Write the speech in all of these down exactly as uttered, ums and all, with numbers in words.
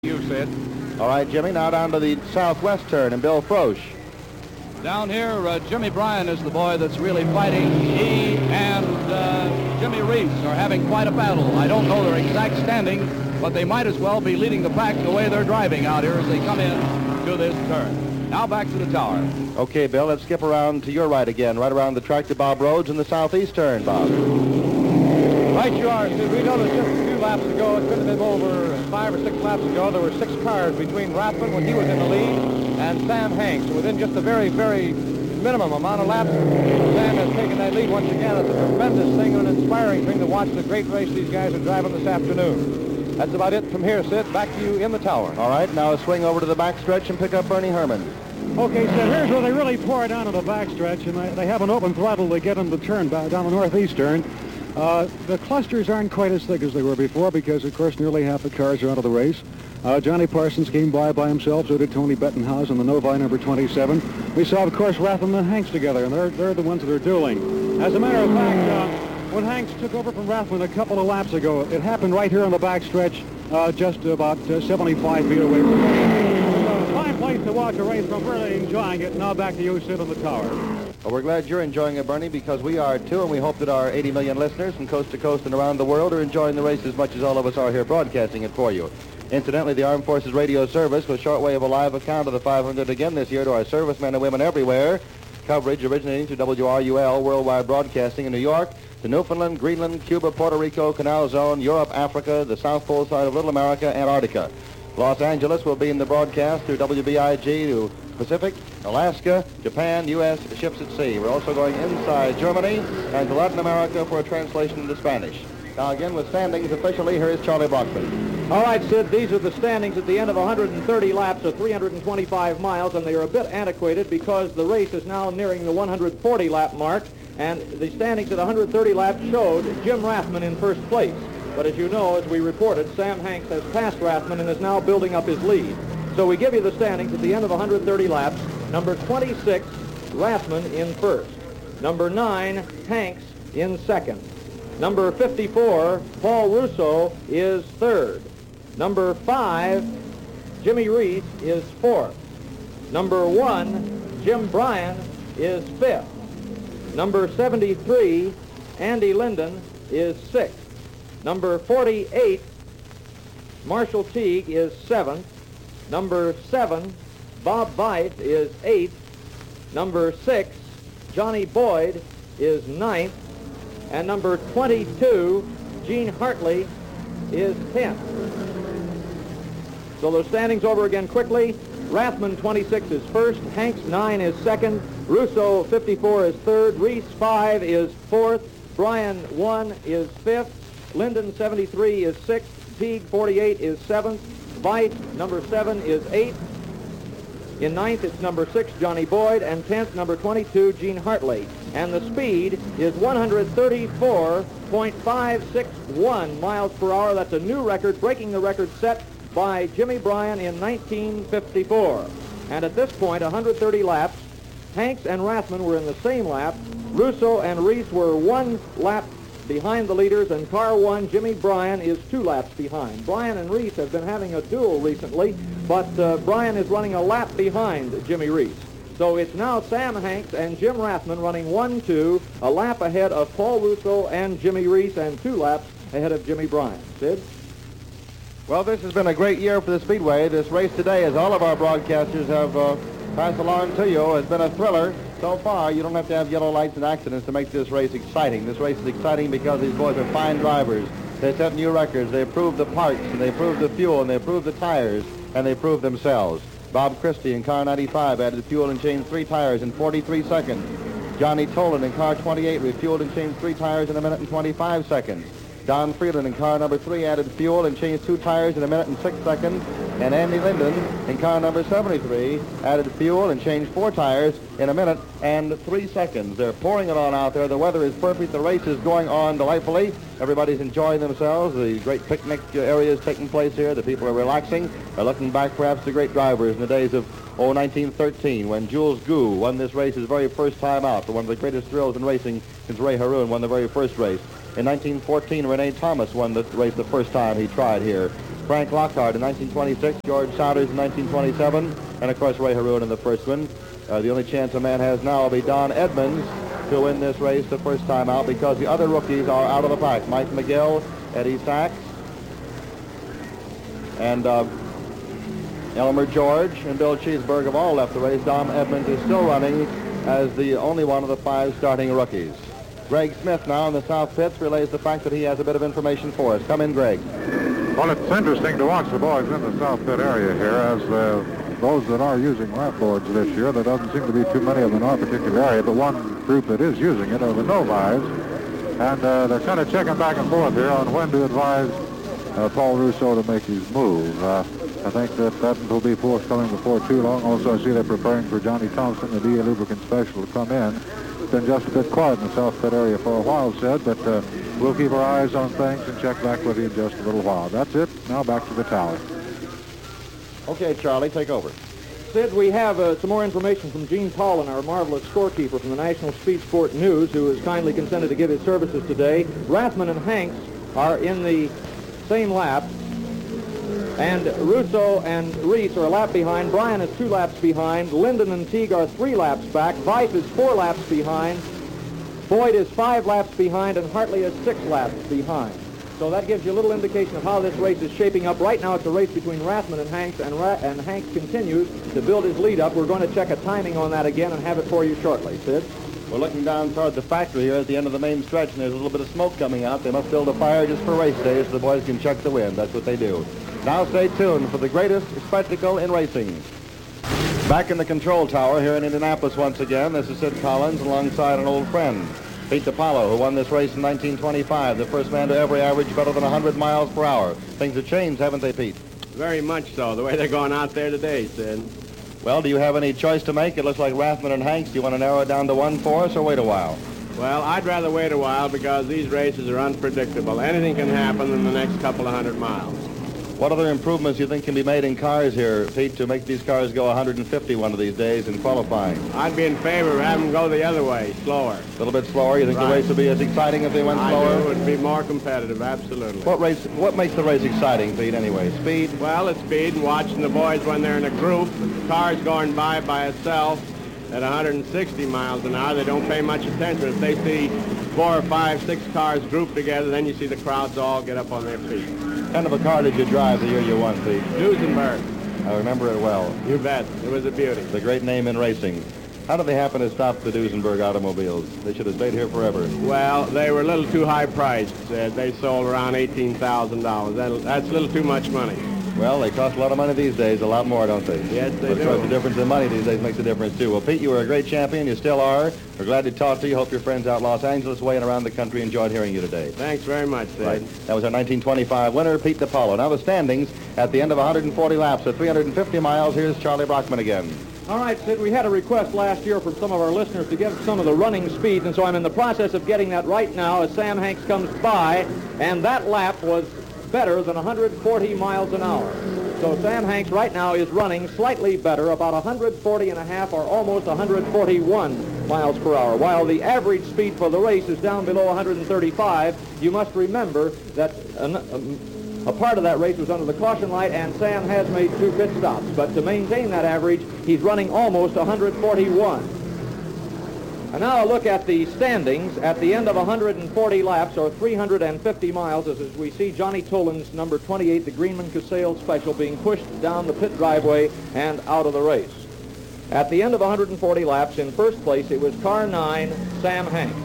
You said. All right, Jimmy, now down to the southwest turn, and Bill Frosch. Down here, uh, Jimmy Bryan is the boy that's really fighting. He and uh, Jimmy Reese are having quite a battle. I don't know their exact standing, but they might as well be leading the pack the way they're driving out here as they come in to this turn. Now back to the tower. Okay, Bill, let's skip around to your right again, right around the track to Bob Rhodes in the southeast turn, Bob. Right you are, Sid. We know that just a few laps ago, it could have been over five or six laps ago, there were six cars between Rathman when he was in the lead and Sam Hanks. Within just a very, very minimum amount of laps, Sam has taken that lead once again. It's a tremendous thing and an inspiring thing to watch the great race these guys are driving this afternoon. That's about it from here, Sid. Back to you in the tower. All right, now swing over to the backstretch and pick up Bernie Herman. Okay, Sid, here's where they really pour down to the backstretch, and they, they have an open throttle to get them to turn back down the northeastern. Uh, the clusters aren't quite as thick as they were before because, of course, nearly half the cars are out of the race. Uh, Johnny Parsons came by by himself, so did Tony Bettenhausen, the Novi number twenty-seven. We saw, of course, Rathman and Hanks together, and they're, they're the ones that are dueling. As a matter of fact, uh, when Hanks took over from Rathman a couple of laps ago, it happened right here on the backstretch, uh, just about uh, seventy-five feet away from us. So, fine place to watch a race from, really enjoying it. Now back to you, Sid, on the tower. Well, we're glad you're enjoying it, Bernie, because we are too, and we hope that our eighty million listeners from coast to coast and around the world are enjoying the race as much as all of us are here broadcasting it for you. Incidentally, the Armed Forces Radio Service will shortwave a live account of the five hundred again this year to our servicemen and women everywhere. Coverage originating through W R U L, Worldwide Broadcasting in New York, to Newfoundland, Greenland, Cuba, Puerto Rico, Canal Zone, Europe, Africa, the South Pole side of Little America, Antarctica. Los Angeles will be in the broadcast through W B I G to Pacific, Alaska, Japan, U S ships at sea. We're also going inside Germany and to Latin America for a translation into Spanish. Now again with standings officially, here is Charlie Brockman. All right, Sid, these are the standings at the end of one hundred thirty laps of three hundred twenty-five miles, and they are a bit antiquated because the race is now nearing the one hundred forty lap mark, and the standings at one hundred thirty laps showed Jim Rathman in first place. But as you know, as we reported, Sam Hanks has passed Rathman and is now building up his lead. So we give you the standings at the end of one hundred thirty laps. Number twenty-six, Rathman in first. Number nine, Hanks in second. Number fifty-four, Paul Russo, is third. Number five, Jimmy Reese, is fourth. Number one, Jim Bryan, is fifth. Number seventy-three, Andy Linden, is sixth. Number forty-eight, Marshall Teague, is seventh. Number seven, Bob Veit, is eighth. Number six, Johnny Boyd, is ninth. And number twenty-two, Gene Hartley, is tenth. So the standings over again quickly. Rathman, twenty-six, is first. Hanks, nine, is second. Russo, fifty-four, is third. Reese, five, is fourth. Bryan, one, is fifth. Linden, seventy-three, is sixth. Teague, forty-eight, is seventh. Veit, number seven, is eighth. In ninth, it's number six, Johnny Boyd, and tenth, number twenty-two, Gene Hartley. And the speed is one hundred thirty-four point five six one miles per hour. That's a new record, breaking the record set by Jimmy Bryan in nineteen fifty-four. And at this point, one hundred thirty laps, Hanks and Rathman were in the same lap. Russo and Reese were one lap behind the leaders, and car one, Jimmy Bryan, is two laps behind. Bryan and Reese have been having a duel recently, but uh, Bryan is running a lap behind Jimmy Reese. So it's now Sam Hanks and Jim Rathman running one, two, a lap ahead of Paul Russo and Jimmy Reese, and two laps ahead of Jimmy Bryan. Sid? Well, this has been a great year for the Speedway. This race today, as all of our broadcasters have uh, passed along to you, has been a thriller. So far, you don't have to have yellow lights and accidents to make this race exciting. This race is exciting because these boys are fine drivers. They set new records. They improve the parts, and they improve the fuel, and they improve the tires, and they improve themselves. Bob Christie in car ninety-five added fuel and changed three tires in forty-three seconds. Johnny Tolan in car twenty-eight refueled and changed three tires in a minute and twenty-five seconds. Don Freeland in car number three added fuel and changed two tires in a minute and six seconds. And Andy Linden in car number seventy-three added fuel and changed four tires in a minute and three seconds. They're pouring it on out there. The weather is perfect. The race is going on delightfully. Everybody's enjoying themselves. The great picnic area is taking place here. The people are relaxing. They're looking back perhaps to great drivers in the days of, oh, nineteen thirteen, when Jules Gu won this race his very first time out for one of the greatest thrills in racing since Ray Haroon won the very first race. In nineteen fourteen, Renee Thomas won the race the first time he tried here. Frank Lockhart in nineteen twenty-six, George Saunders in nineteen twenty-seven, and of course Ray Harroun in the first one. Uh, the only chance a man has now will be Don Edmonds to win this race the first time out, because the other rookies are out of the pack. Mike McGill, Eddie Sachs, and uh, Elmer George and Bill Cheeseburg have all left the race. Don Edmonds is still running as the only one of the five starting rookies. Greg Smith now in the south pits relays the fact that he has a bit of information for us. Come in, Greg. Well, it's interesting to watch the boys in the south pit area here, as uh, those that are using lap boards this year. There doesn't seem to be too many of them in our particular area, but one group that is using it are the Novis, and uh, they're kind of checking back and forth here on when to advise uh, Paul Russo to make his move. Uh, I think that that will be forthcoming before too long. Also, I see they're preparing for Johnny Thompson, the D A Lubricant Special, to come in. It's been just a bit quiet in the south pit area for a while, Sid, but uh, we'll keep our eyes on things and check back with you in just a little while. That's it. Now back to the tower. Okay, Charlie, take over. Sid, we have uh, some more information from Gene Tollin, our marvelous scorekeeper from the National Speed Sport News, who has kindly consented to give his services today. Rathman and Hanks are in the same lap, and Russo and Reese are a lap behind. Bryan is two laps behind. Linden and Teague are three laps back. Veith is four laps behind. Boyd is five laps behind, and Hartley is six laps behind. So that gives you a little indication of how this race is shaping up. Right now it's a race between Rathman and Hanks, and, Ra and Hanks continues to build his lead up. We're going to check a timing on that again and have it for you shortly. Sid? We're looking down toward the factory here at the end of the main stretch, and there's a little bit of smoke coming out. They must build a fire just for race day so the boys can check the wind. That's what they do. Now stay tuned for the greatest spectacle in racing. Back in the control tower here in Indianapolis once again, this is Sid Collins alongside an old friend, Pete DiPaolo, who won this race in nineteen twenty-five, the first man to ever average better than one hundred miles per hour. Things have changed, haven't they, Pete? Very much so, the way they're going out there today, Sid. Well, do you have any choice to make? It looks like Rathman and Hanks. Do you want to narrow it down to one for us or wait a while? Well, I'd rather wait a while because these races are unpredictable. Anything can happen in the next couple of hundred miles. What other improvements do you think can be made in cars here, Pete, to make these cars go one hundred fifty one of these days in qualifying? I'd be in favor of having them go the other way, slower. A little bit slower? You think Right. the race would be as exciting if they went I slower? do. It would be more competitive, absolutely. What race? What makes the race exciting, Pete, anyway? Speed? Well, it's speed and watching the boys when they're in a group. The car's going by by itself at one hundred sixty miles an hour. They don't pay much attention. If they see four or five, six cars grouped together, then you see the crowds all get up on their feet. What kind of a car did you drive the year you won, Pete? Duesenberg. I remember it well. You bet. It was a beauty. The great name in racing. How did they happen to stop the Duesenberg automobiles? They should have stayed here forever. Well, they were a little too high priced. Uh, they sold around eighteen thousand dollars. That, that's a little too much money. Well, they cost a lot of money these days, a lot more, don't they? Yes, they but do. Of course, the difference in money these days makes a difference, too. Well, Pete, you were a great champion. You still are. We're glad to talk to you. Hope your friends out Los Angeles way and around the country enjoyed hearing you today. Thanks very much, Sid. Right. That was our nineteen twenty-five winner, Pete DiPaolo. Now the standings at the end of one hundred forty laps at three hundred fifty miles. Here's Charlie Brockman again. All right, Sid, we had a request last year from some of our listeners to get some of the running speeds, and so I'm in the process of getting that right now as Sam Hanks comes by, and that lap was better than one hundred forty miles an hour. So Sam Hanks right now is running slightly better, about one hundred forty and a half or almost one hundred forty-one miles per hour. While the average speed for the race is down below one hundred thirty-five, you must remember that an, um, a part of that race was under the caution light, and Sam has made two pit stops. But to maintain that average, he's running almost one hundred forty-one. And now a look at the standings at the end of one hundred forty laps, or three hundred fifty miles, as, as we see Johnny Tolan's number twenty-eight, the Greenman-Casale Special, being pushed down the pit driveway and out of the race. At the end of one hundred forty laps, in first place, it was car nine, Sam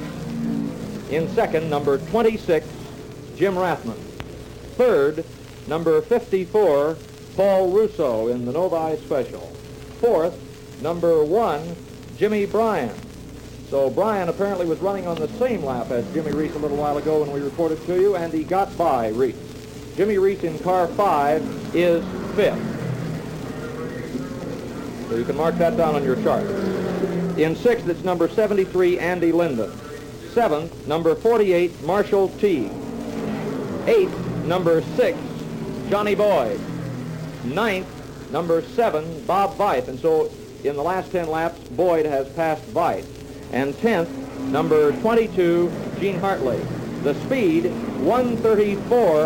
Hanks. In second, number twenty-six, Jim Rathman. Third, number fifty-four, Paul Russo in the Novi Special. Fourth, number one, Jimmy Bryan. So Bryan apparently was running on the same lap as Jimmy Reese a little while ago when we reported to you, and he got by Reese. Jimmy Reese in car five is fifth. So you can mark that down on your chart. In sixth, it's number seventy-three, Andy Linden. Seventh, number forty-eight, Marshall Teague. Eighth, number six, Johnny Boyd. Ninth, number seven, Bob Veith. And so in the last ten laps, Boyd has passed Veith. And tenth, number twenty-two, Gene Hartley. The speed, one thirty-four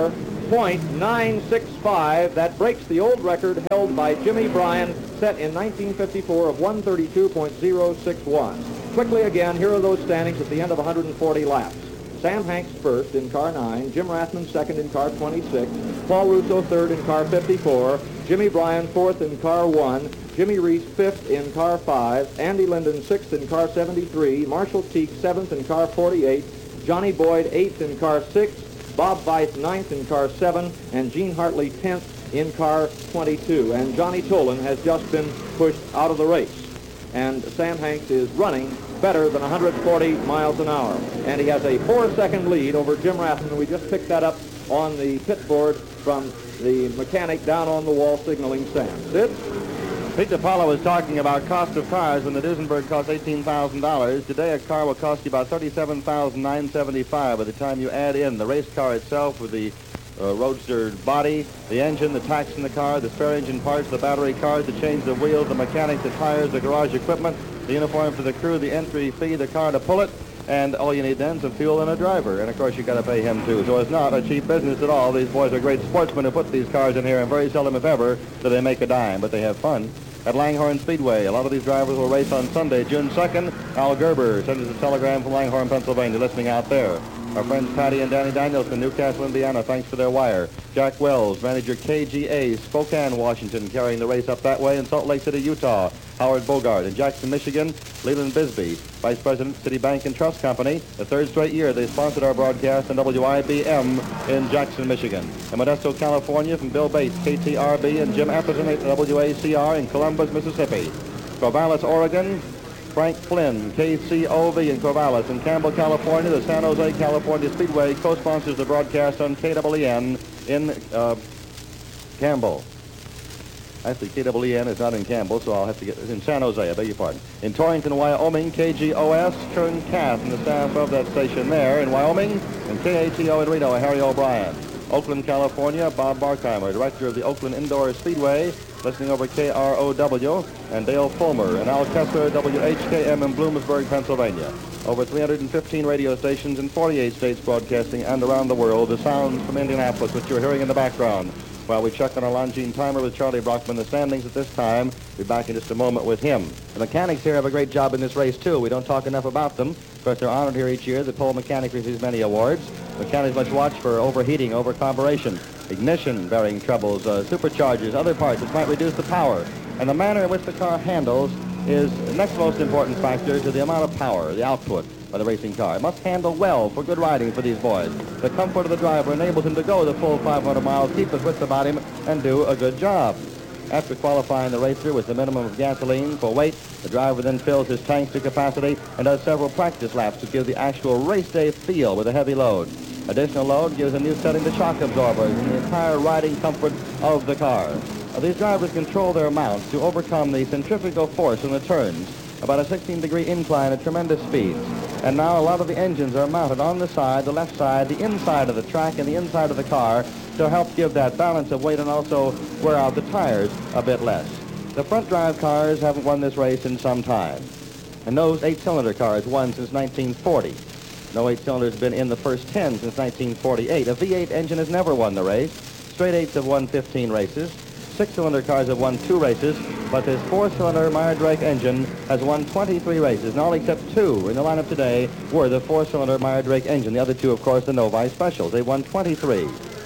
point nine six five. That breaks the old record held by Jimmy Bryan, set in nineteen fifty-four, of one thirty-two point oh six one. Quickly again, here are those standings at the end of one hundred forty laps. Sam Hanks first in car nine, Jim Rathman second in car twenty-six, Paul Russo third in car fifty-four, Jimmy Bryan fourth in car one, Jimmy Reese fifth in car five, Andy Linden sixth in car seventy-three, Marshall Teague seventh in car forty-eight, Johnny Boyd eighth in car six, Bob Weiss ninth in car seven, and Gene Hartley tenth in car twenty-two. And Johnny Tolan has just been pushed out of the race. And Sam Hanks is running better than one hundred forty miles an hour. And he has a four-second lead over Jim Rathman. We just picked that up on the pit board from the mechanic down on the wall signaling Sam. Sid? Pete DiPaolo was talking about cost of cars when the Duesenberg cost eighteen thousand dollars. Today a car will cost you about thirty-seven thousand nine hundred seventy-five dollars by the time you add in the race car itself with the uh, roadster body, the engine, the tacks in the car, the spare engine parts, the battery cars, the change of wheels, the mechanics, the tires, the garage equipment, the uniform for the crew, the entry fee, the car to pull it, and all you need then is some fuel and a driver. And of course you got to pay him too. So it's not a cheap business at all. These boys are great sportsmen who put these cars in here, and very seldom, if ever, do they make a dime, but they have fun. At Langhorne Speedway, a lot of these drivers will race on Sunday, June second. Al Gerber sends us a telegram from Langhorne, Pennsylvania, listening out there. Our friends Patty and Danny Danielson, Newcastle, Indiana, thanks for their wire. Jack Wells, manager K G A, Spokane, Washington, carrying the race up that way. In Salt Lake City, Utah, Howard Bogart. In Jackson, Michigan, Leland Bisbee, Vice President, Citibank and Trust Company. The third straight year they sponsored our broadcast on W I B M in Jackson, Michigan. In Modesto, California, from Bill Bates, K T R B, and Jim Atherton at W A C R in Columbus, Mississippi. Corvallis, Oregon, Frank Flynn, K C O V in Corvallis. In Campbell, California, the San Jose, California Speedway co-sponsors the broadcast on K W E N in uh, Campbell. Actually, K W E N is not in Campbell, so I'll have to get this in San Jose, I beg your pardon. In Torrington, Wyoming, K G O S, Kern Cath, and the staff of that station there in Wyoming. And K A T O in Reno, Harry O'Brien. Oakland, California, Bob Barkheimer, director of the Oakland Indoor Speedway, listening over K R O W, and Dale Fulmer, and Al Kessler, W H K M in Bloomsburg, Pennsylvania. Over three hundred fifteen radio stations in forty-eight states broadcasting and around the world. The sounds from Indianapolis, which you're hearing in the background. While we check on our Longines timer with Charlie Brockman, the standings at this time. We'll be back in just a moment with him. The mechanics here have a great job in this race, too. We don't talk enough about them. Of course, they're honored here each year. The Pole Mechanic receives many awards. Mechanics must watch for overheating, overcarburation, ignition bearing troubles, uh, superchargers, other parts which might reduce the power. And the manner in which the car handles is the next most important factor to the amount of power, the output by the racing car. It must handle well for good riding for these boys. The comfort of the driver enables him to go the full five hundred miles, keep his wits about him, and do a good job. After qualifying the racer with the minimum of gasoline for weight, the driver then fills his tanks to capacity and does several practice laps to give the actual race day feel with a heavy load. Additional load gives a new setting to shock absorbers and the entire riding comfort of the car. Now, these drivers control their mounts to overcome the centrifugal force in the turns, about a sixteen degree incline at tremendous speeds. And now a lot of the engines are mounted on the side, the left side, the inside of the track, and the inside of the car to help give that balance of weight and also wear out the tires a bit less. The front drive cars haven't won this race in some time. And those eight-cylinder cars won since nineteen forty. No eight-cylinder has been in the first ten since nineteen forty-eight. A V eight engine has never won the race. Straight eights have won fifteen races. Six-cylinder cars have won two races, but this four-cylinder Meyer-Drake engine has won twenty-three races, and all except two in the lineup today were the four-cylinder Meyer-Drake engine. The other two, of course, the Novi Specials. They won twenty-three.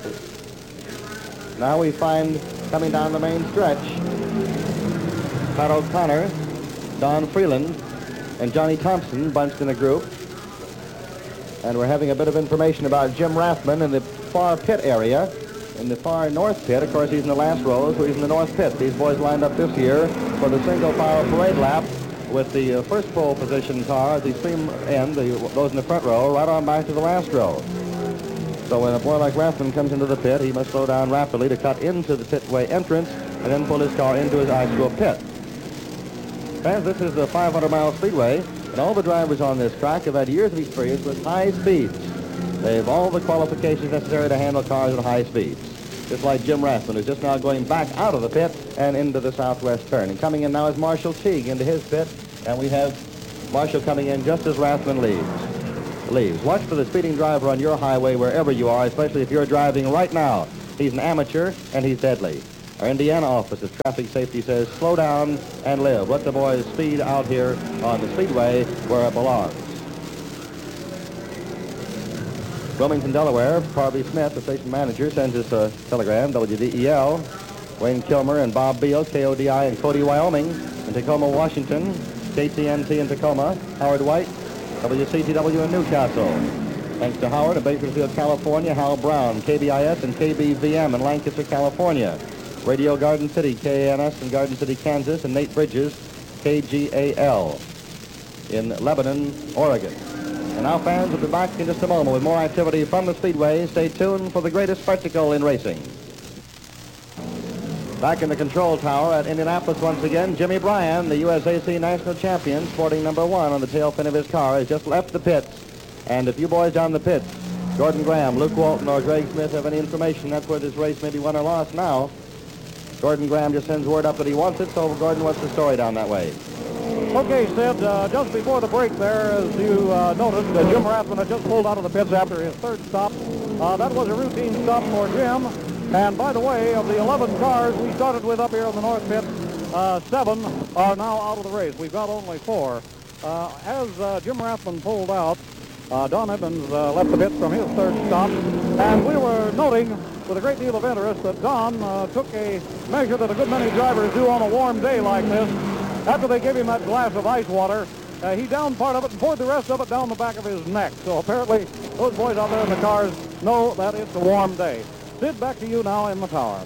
Now we find, coming down the main stretch, Pat O'Connor, Don Freeland, and Johnny Thompson bunched in a group. And we're having a bit of information about Jim Rathman in the far pit area. In the far north pit, of course, he's in the last row, so he's in the north pit. These boys lined up this year for the single-file parade lap with the uh, first pole position car at the extreme end, the, those in the front row, right on back to the last row. So when a boy like Rathman comes into the pit, he must slow down rapidly to cut into the pitway entrance and then pull his car into his actual pit. Fans, this is the five hundred mile speedway, and all the drivers on this track have had years of experience with high speeds. They have all the qualifications necessary to handle cars at high speeds. Just like Jim Rathman, who's just now going back out of the pit and into the southwest turn. And coming in now is Marshall Teague into his pit, and we have Marshall coming in just as Rathman leaves. leaves. Watch for the speeding driver on your highway wherever you are, especially if you're driving right now. He's an amateur, and he's deadly. Our Indiana Office of Traffic Safety says, slow down and live. Let the boys speed out here on the speedway where it belongs. Wilmington, Delaware, Harvey Smith, the station manager, sends us a telegram, W D E L. Wayne Kilmer and Bob Beal, K O D I in Cody, Wyoming. In Tacoma, Washington, K T N T in Tacoma. Howard White, W C T W in Newcastle. Thanks to Howard in Bakersfield, California. Hal Brown, K B I S and K B V M in Lancaster, California. Radio Garden City, K A N S in Garden City, Kansas. And Nate Bridges, K G A L in Lebanon, Oregon. And now fans will be back in just a moment with more activity from the Speedway. Stay tuned for the greatest spectacle in racing. Back in the control tower at Indianapolis once again, Jimmy Bryan, the U S A C national champion, sporting number one on the tail fin of his car, has just left the pits. And if you boys down the pits, Gordon Graham, Luke Walton, or Greg Smith have any information, that's where this race may be won or lost now. Gordon Graham just sends word up that he wants it, so Gordon, what's the story down that way? Okay, Sid, uh, just before the break there, as you uh, noticed, uh, Jim Rathman had just pulled out of the pits after his third stop. Uh, that was a routine stop for Jim. And by the way, of the eleven cars we started with up here in the North Pit, uh, seven are now out of the race. We've got only four. Uh, as uh, Jim Rathman pulled out, uh, Don Edmonds uh, left the pits from his third stop. And we were noting with a great deal of interest that Don uh, took a measure that a good many drivers do on a warm day like this. After they gave him that glass of ice water, uh, he downed part of it and poured the rest of it down the back of his neck. So apparently those boys out there in the cars know that it's a warm day. Sid, back to you now in the tower.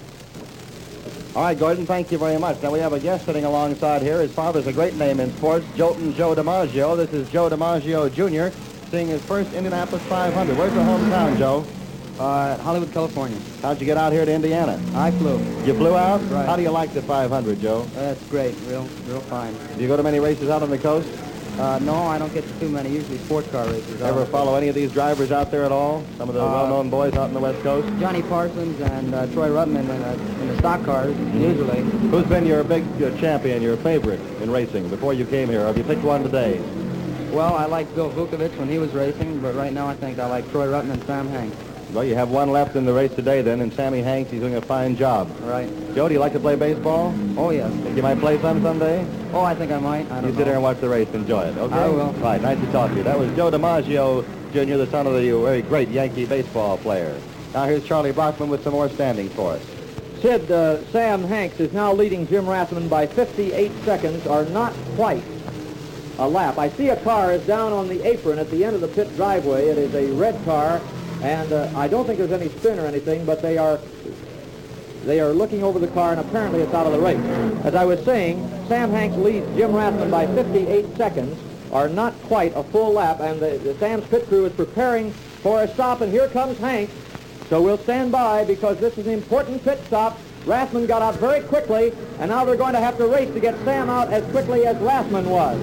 All right, Gordon, thank you very much. Now we have a guest sitting alongside here. His father's a great name in sports, Jolton Joe DiMaggio. This is Joe DiMaggio Junior, seeing his first Indianapolis five hundred. Where's your hometown, Joe? Uh, Hollywood, California. How'd you get out here to Indiana? I flew. You flew out? Right. How do you like the five hundred, Joe? That's great. Real, real fine. Do you go to many races out on the coast? Uh, no, I don't get to too many. Usually sports car races. Ever follow any of these drivers out there at all? Some of the Uh, well-known boys out on the West Coast? Johnny Parsons and uh, Troy Ruttman in, uh, in the stock cars, usually. Who's been your big uh, champion, your favorite in racing before you came here? Have you picked one today? Well, I liked Bill Vukovich when he was racing, but right now I think I like Troy Ruttman and Sam Hanks. Well, you have one left in the race today then, and Sammy Hanks, he's doing a fine job. Right. Joe, do you like to play baseball? Oh, yes. Think you might play some someday? Oh, I think I might. I don't You know. sit there and watch the race, enjoy it, okay? I will. Right, nice to talk to you. That was Joe DiMaggio Junior, the son of the very great Yankee baseball player. Now here's Charlie Brockman with some more standings for us. Sid, uh, Sam Hanks is now leading Jim Rathman by fifty-eight seconds, or not quite a lap. I see a car is down on the apron at the end of the pit driveway. It is a red car, and uh, I don't think there's any spin or anything, but they are they are looking over the car, and apparently it's out of the race. As I was saying, Sam Hanks leads Jim Rathman by fifty-eight seconds, or not quite a full lap, and the, the Sam's pit crew is preparing for a stop, and here comes Hanks. So we'll stand by because this is an important pit stop. Rathman got out very quickly, and now they're going to have to race to get Sam out as quickly as Rathman was.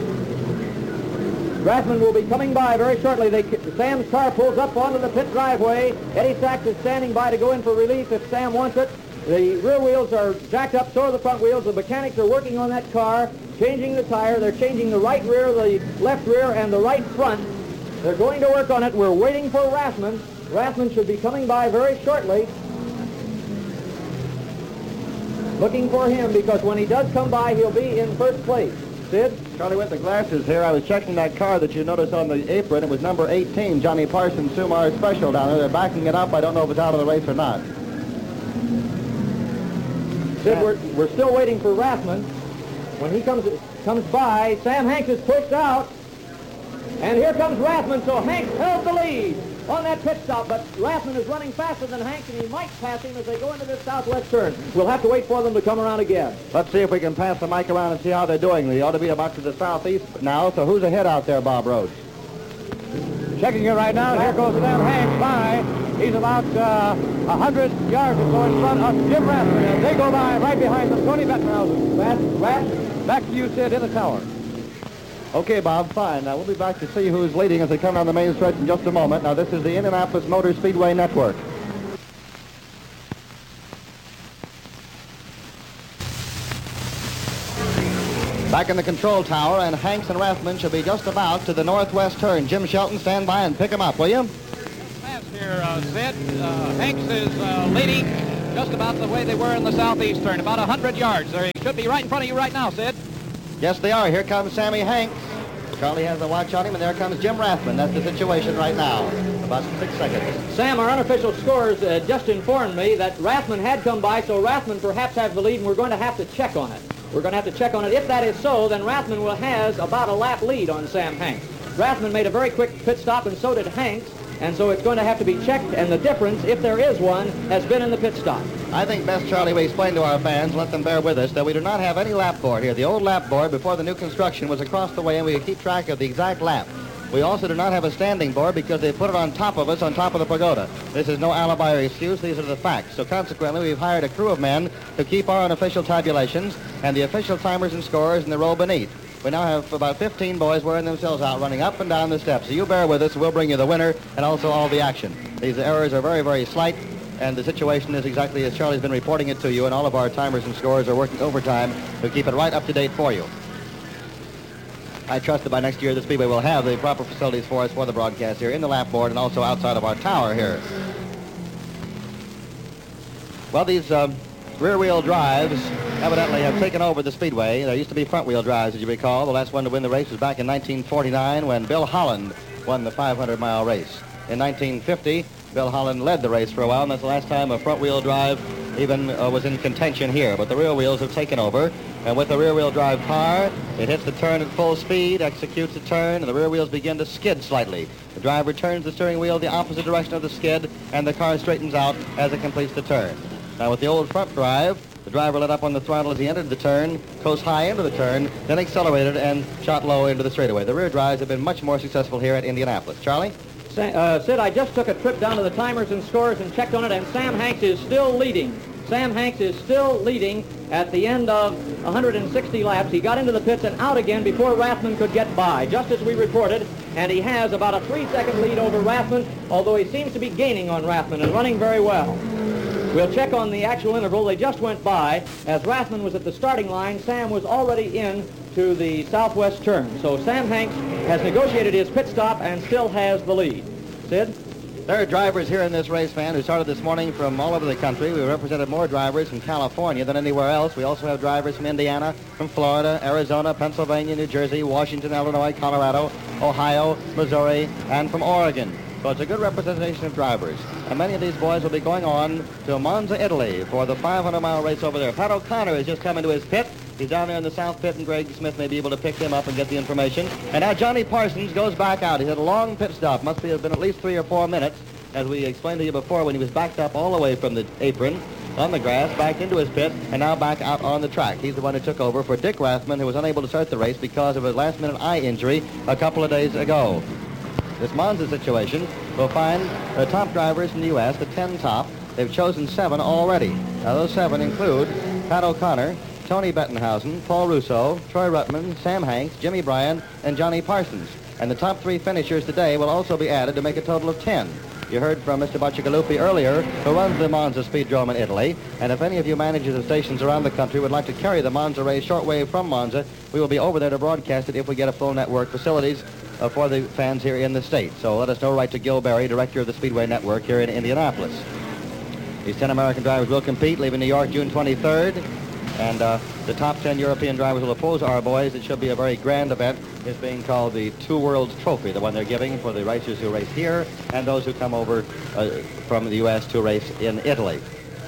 Rathman will be coming by very shortly. They, Sam's car pulls up onto the pit driveway. Eddie Sachs is standing by to go in for relief if Sam wants it. The rear wheels are jacked up, so are the front wheels. The mechanics are working on that car, changing the tire. They're changing the right rear, the left rear, and the right front. They're going to work on it. We're waiting for Rathman. Rathman should be coming by very shortly. Looking for him because when he does come by, he'll be in first place. Sid? Charlie, with the glasses here, I was checking that car that you noticed on the apron. It was number eighteen, Johnny Parsons Sumar Special down there. They're backing it up. I don't know if it's out of the race or not. Sid, we're, we're still waiting for Rathman. When he comes comes by, Sam Hanks is pushed out. And here comes Rathman, so Hanks held the lead on that pit stop, but Rathman is running faster than Hanks, and he might pass him as they go into this southwest turn. We'll have to wait for them to come around again. Let's see if we can pass the mic around and see how they're doing. They ought to be about to the southeast now, so who's ahead out there, Bob Rhodes? Checking it right now, and here goes Sam Hanks by. He's about uh, one hundred yards or so in front of Jim Rathman, and they go by right behind them. Tony Bettenhausen. Rathman, back to you, Sid, in the tower. Okay, Bob, fine. Now, we'll be back to see who's leading as they come down the main stretch in just a moment. Now, this is the Indianapolis Motor Speedway Network. Back in the control tower, and Hanks and Rathman should be just about to the northwest turn. Jim Shelton, stand by and pick them up, will you? Fast here, uh, Sid. Uh, Hanks is uh, leading just about the way they were in the southeast turn, about one hundred yards. They should be right in front of you right now, Sid. Yes, they are. Here comes Sammy Hanks. Charlie has a watch on him, and there comes Jim Rathman. That's the situation right now. About six seconds. Sam, our unofficial scores uh, just informed me that Rathman had come by, so Rathman perhaps has the lead, and we're going to have to check on it. We're going to have to check on it. If that is so, then Rathman will has about a lap lead on Sam Hanks. Rathman made a very quick pit stop, and so did Hanks, and so it's going to have to be checked, and the difference, if there is one, has been in the pit stop. I think best, Charlie, we explain to our fans, let them bear with us, that we do not have any lap board here. The old lap board before the new construction was across the way, and we could keep track of the exact lap. We also do not have a standing board because they put it on top of us, on top of the pagoda. This is no alibi or excuse. These are the facts. So consequently, we've hired a crew of men to keep our unofficial tabulations and the official timers and scores in the row beneath. We now have about fifteen boys wearing themselves out, running up and down the steps. So you bear with us, and we'll bring you the winner and also all the action. These errors are very, very slight, and the situation is exactly as Charlie's been reporting it to you, and all of our timers and scores are working overtime to keep it right up to date for you. I trust that by next year the Speedway will have the proper facilities for us for the broadcast here in the lap board and also outside of our tower here. Well, these um, rear-wheel drives evidently have taken over the Speedway. There used to be front-wheel drives, as you recall. The last one to win the race was back in nineteen forty-nine when Bill Holland won the five hundred mile race. In nineteen fifty, Bill Holland led the race for a while, and that's the last time a front-wheel drive even uh, was in contention here. But the rear wheels have taken over, and with the rear-wheel drive car, it hits the turn at full speed, executes the turn, and the rear wheels begin to skid slightly. The driver turns the steering wheel the opposite direction of the skid, and the car straightens out as it completes the turn. Now, with the old front drive, the driver let up on the throttle as he entered the turn, goes high into the turn, then accelerated and shot low into the straightaway. The rear drives have been much more successful here at Indianapolis. Charlie? Uh, Sid, I just took a trip down to the timers and scores and checked on it, and Sam Hanks is still leading. Sam Hanks is still leading at the end of one hundred sixty laps. He got into the pits and out again before Rathman could get by, just as we reported, and he has about a three-second lead over Rathman, although he seems to be gaining on Rathman and running very well. We'll check on the actual interval. They just went by. As Rathman was at the starting line, Sam was already in to the southwest turn. So Sam Hanks has negotiated his pit stop and still has the lead. Sid? There are drivers here in this race, fan, who started this morning from all over the country. We represented more drivers from California than anywhere else. We also have drivers from Indiana, from Florida, Arizona, Pennsylvania, New Jersey, Washington, Illinois, Colorado, Ohio, Missouri, and from Oregon. So it's a good representation of drivers. And many of these boys will be going on to Monza, Italy for the five hundred mile race over there. Pat O'Connor has just come into his pit. He's down there in the south pit, and Greg Smith may be able to pick him up and get the information. And now Johnny Parsons goes back out. He had a long pit stop. Must be, have been at least three or four minutes, as we explained to you before, when he was backed up all the way from the apron on the grass, back into his pit, and now back out on the track. He's the one who took over for Dick Rathman, who was unable to start the race because of a last-minute eye injury a couple of days ago. This Monza situation will find the top drivers in the U S, the ten top. They've chosen seven already. Now, those seven include Pat O'Connor, Tony Bettenhausen, Paul Russo, Troy Ruttman, Sam Hanks, Jimmy Bryan, and Johnny Parsons. And the top three finishers today will also be added to make a total of ten. You heard from Mister Bacigalupi earlier, who runs the Monza Speedrome in Italy. And if any of you managers of stations around the country would like to carry the Monza race shortwave from Monza, we will be over there to broadcast it if we get a full network facilities uh, for the fans here in the state. So let us know. Write to Gil Berry, director of the Speedway Network here in Indianapolis. These ten American drivers will compete, leaving New York June twenty-third. And uh, the top ten European drivers will oppose our boys. It should be a very grand event. It's being called the Two Worlds Trophy, the one they're giving for the racers who race here and those who come over uh, from the U S to race in Italy.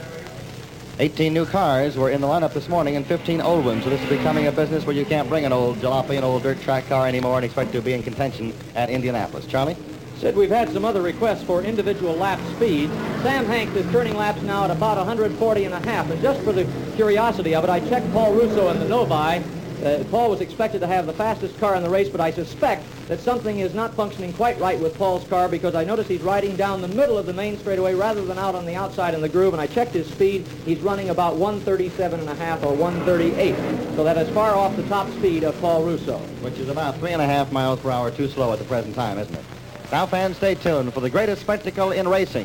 eighteen new cars were in the lineup this morning and fifteen old ones. So this is becoming a business where you can't bring an old jalopy, an old dirt track car anymore and expect to be in contention at Indianapolis. Charlie? Sid, we've had some other requests for individual lap speed. Sam Hanks is turning laps now at about one forty and a half. And just for the curiosity of it, I checked Paul Russo in the Novi. Uh, Paul was expected to have the fastest car in the race, but I suspect that something is not functioning quite right with Paul's car because I notice he's riding down the middle of the main straightaway rather than out on the outside in the groove, and I checked his speed. He's running about one thirty-seven and a half or one thirty-eight, so that is far off the top speed of Paul Russo. Which is about three and a half miles per hour too slow at the present time, isn't it? Now, fans, stay tuned for the greatest spectacle in racing.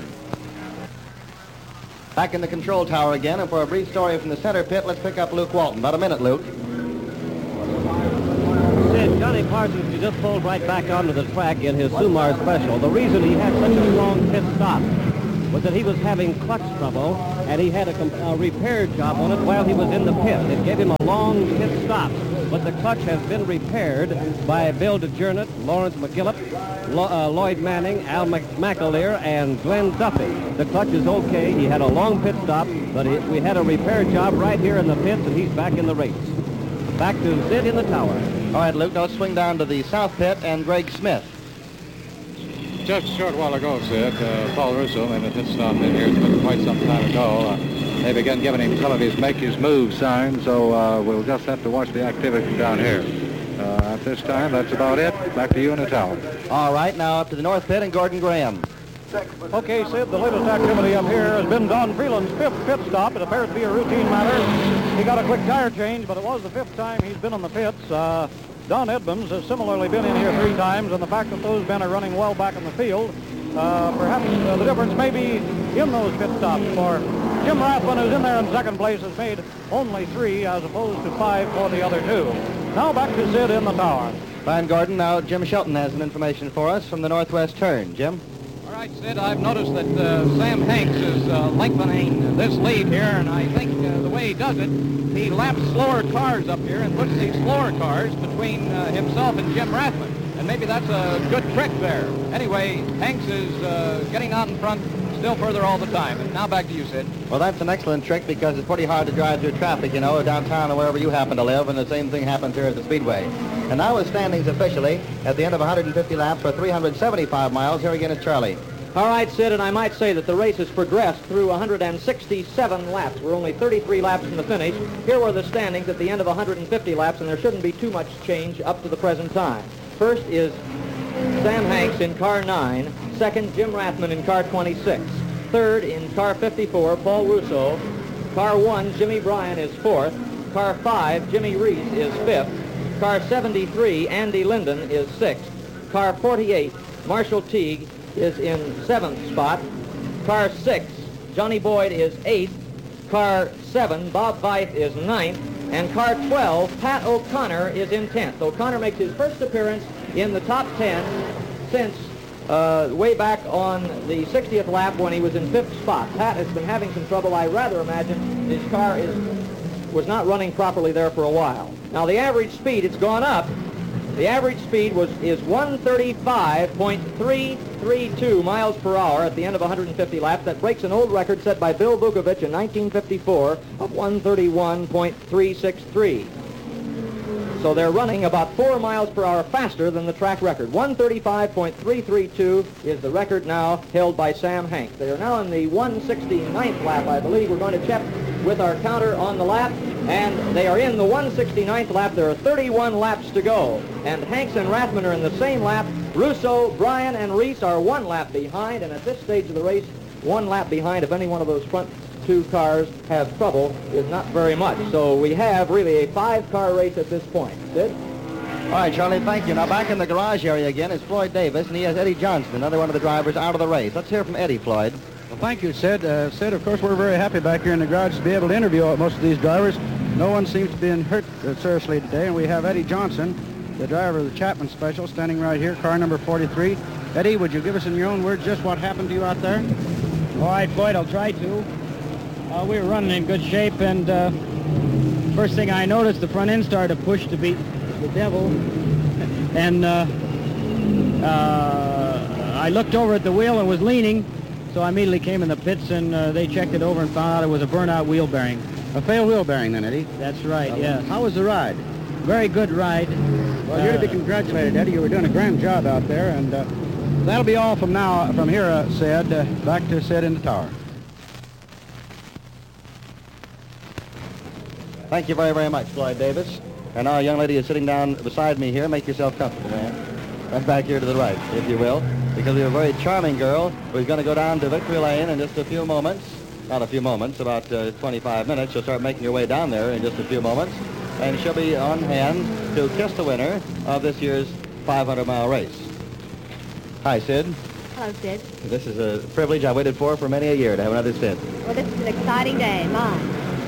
Back in the control tower again, and for a brief story from the center pit, let's pick up Luke Walton. About a minute, Luke. Johnny Parsons, he just pulled right back onto the track in his Sumar Special. The reason he had such a long pit stop was that he was having clutch trouble, and he had a, com- a repair job on it while he was in the pit. It gave him a long pit stop, but the clutch has been repaired by Bill DeJernet, Lawrence McGillip, Lo- uh, Lloyd Manning, Al Mc- McAleer, and Glenn Duffy. The clutch is okay. He had a long pit stop, but he, we had a repair job right here in the pits, and he's back in the race. Back to Sid in the tower. All right, Luke, now let's swing down to the south pit and Greg Smith. Just a short while ago, Sid, uh, Paul Russo made a pit stop in here. It's been quite some time ago. Uh, they began giving him some of his make his move signs, so uh, we'll just have to watch the activity down here. Uh, at this time, that's about it. Back to you in the tower. All right, now up to the north pit and Gordon Graham. Okay, Sid, the latest activity up here has been Don Freeland's fifth pit stop. It appears to be a routine matter. He got a quick tire change, but it was the fifth time he's been on the pits. Uh, Don Edmonds has similarly been in here three times, and the fact that those men are running well back in the field, uh, perhaps uh, the difference may be in those pit stops. For Jim Rathman, who's in there in second place, has made only three as opposed to five for the other two. Now back to Sid in the tower. Fine, Gordon. Now Jim Shelton has some information for us from the northwest turn. Jim? All right, Sid, I've noticed that uh, Sam Hanks is uh, lengthening this lead here, and I think uh, the way he does it, he laps slower cars up here and puts these slower cars between uh, himself and Jim Rathman. And maybe that's a good trick there. Anyway, Hanks is uh, getting out in front still further all the time. And now back to you, Sid. Well, that's an excellent trick because it's pretty hard to drive through traffic, you know, downtown or wherever you happen to live, and the same thing happens here at the Speedway. And now with standings officially at the end of one hundred fifty laps for three hundred seventy-five miles. Here again is Charlie. All right, Sid, and I might say that the race has progressed through one hundred sixty-seven laps. We're only thirty-three laps from the finish. Here were the standings at the end of one hundred fifty laps, and there shouldn't be too much change up to the present time. First is Sam Hanks in car nine. Second, Jim Rathman in car twenty-six. Third, in car fifty-four, Paul Russo. Car one, Jimmy Bryan is fourth. Car five, Jimmy Reese is fifth. Car seventy-three, Andy Linden is sixth. Car forty-eight, Marshall Teague is in seventh spot. Car six, Johnny Boyd is eighth. Car seven, Bob Veith is ninth. And car twelve, Pat O'Connor is in tenth. O'Connor makes his first appearance in the top ten since uh, way back on the sixtieth lap when he was in fifth spot. Pat has been having some trouble. I rather imagine his car is was not running properly there for a while. Now the average speed, it's gone up. The average speed was is one thirty-five point three three two miles per hour at the end of one hundred fifty laps. That breaks an old record set by Bill Vukovich in nineteen fifty-four of one thirty-one point three six three. So they're running about four miles per hour faster than the track record. one thirty-five point three three two is the record now held by Sam Hanks. They are now in the one sixty-ninth lap, I believe. We're going to check with our counter on the lap, and they are in the one sixty-ninth lap. There are thirty-one laps to go, and Hanks and Rathman are in the same lap. Russo, Bryan, and Reese are one lap behind, and at this stage of the race, one lap behind. If any one of those front two cars have trouble, is not very much. So we have really a five-car race at this point. Sid? All right, Charlie, thank you. Now back in the garage area again is Floyd Davis, and he has Eddie Johnson, another one of the drivers, out of the race. Let's hear from Eddie, Floyd. Well, thank you, Sid. Uh, Sid, of course, we're very happy back here in the garage to be able to interview most of these drivers. No one seems to be hurt uh, seriously today, and we have Eddie Johnson, the driver of the Chapman Special, standing right here, car number forty-three. Eddie, would you give us in your own words just what happened to you out there? All right, Floyd, I'll try to. Uh, we were running in good shape, and uh, first thing I noticed, the front end started to push to beat the devil. And uh, uh, I looked over at the wheel and was leaning, so I immediately came in the pits, and uh, they checked it over and found out it was a burnout wheel bearing. A failed wheel bearing then, Eddie? That's right, uh, yes. How was the ride? Very good ride. Well, uh, you're to be congratulated, Eddie. You were doing a grand job out there, and uh, that'll be all from now, from here, uh, Sid. Uh, back to Sid in the tower. Thank you very, very much, Floyd Davis. And our young lady is sitting down beside me here. Make yourself comfortable, man. Right back here to the right, if you will, because we have a very charming girl who's going to go down to Victory Lane in just a few moments. Not a few moments, about uh, twenty-five minutes. She'll start making her way down there in just a few moments. And she'll be on hand to kiss the winner of this year's five hundred mile race. Hi, Sid. Hello, Sid. This is a privilege I waited for for many a year to have another Sid. Well, this is an exciting day, mine.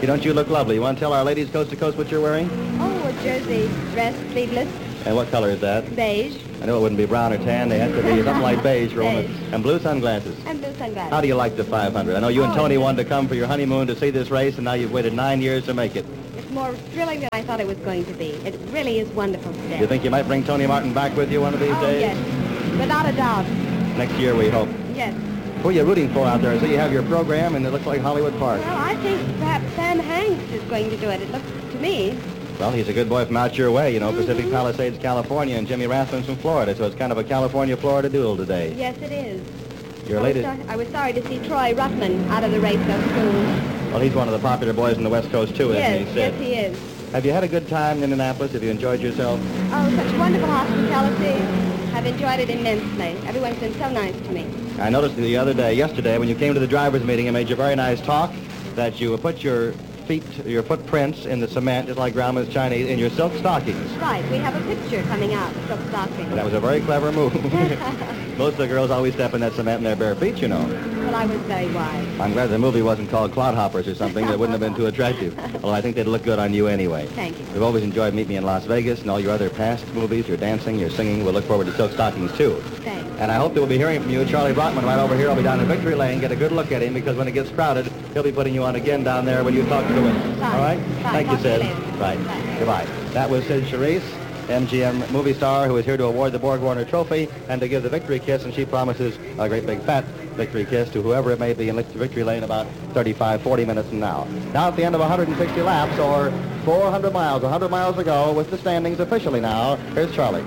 Hey, don't you look lovely? You want to tell our ladies coast to coast what you're wearing? Oh, a jersey dress, sleeveless, And what color is that? beige, I know it wouldn't be brown or tan. They have to be something like beige, Roman. Beige. And blue sunglasses. and blue sunglasses. How do you like the five hundred? I know you and Oh, Tony it's- wanted to come for your honeymoon to see this race, and now you've waited nine years to make it. It's more thrilling than I thought it was going to be. It really is wonderful today. You think you might bring Tony Martin back with you one of these Oh, days? yes, without a doubt. Next year, we hope. Yes. Who are you rooting for out there? So you have your program, and it looks like Hollywood Park. Well, I think perhaps Sam Hanks is going to do it. It looks to me. Well, he's a good boy from out your way, you know, Pacific Palisades, California, and Jimmy Rathman's from Florida, so it's kind of a California-Florida duel today. Yes, it is. Your I was, latest... sor- I was sorry to see Troy Ruttman out of the race so soon. Well, he's one of the popular boys on the West Coast, too, Yes, isn't he, Sid? yes, he is. Have you had a good time in Indianapolis? Have you enjoyed yourself? Oh, such wonderful hospitality. I've enjoyed it immensely. Everyone's been so nice to me. I noticed the other day, yesterday, when you came to the drivers' meeting and made your very nice talk, that you put your feet, your footprints in the cement, just like Grandma's Chinese, in your silk stockings. Right, we have a picture coming out, silk stockings. That was a very clever move. Most of the girls always step in that cement in their bare feet, you know. Well, I was very wise. I'm glad the movie wasn't called Clodhoppers or something. That wouldn't have been too attractive. Although I think they'd look good on you anyway. Thank you. We've always enjoyed Meet Me in Las Vegas and all your other past movies, your dancing, your singing. We'll look forward to Silk Stockings, too. Thanks. And I hope that we'll be hearing from you. Charlie Brockman right over here. I'll be down in Victory Lane. Get a good look at him, because when it gets crowded, he'll be putting you on again down there when you talk to the winners. Fine. All right? Fine. Thank you, Talk to you Sid. later. Right. Bye. Goodbye. That was Sid Charisse, M G M movie star, who is here to award the Borg Warner Trophy and to give the victory kiss, and she promises a great big fat victory kiss to whoever it may be in Victory Lane about thirty-five, forty minutes from now. Now at the end of one hundred sixty laps, or four hundred miles, one hundred miles to go, with the standings officially now, here's Charlie.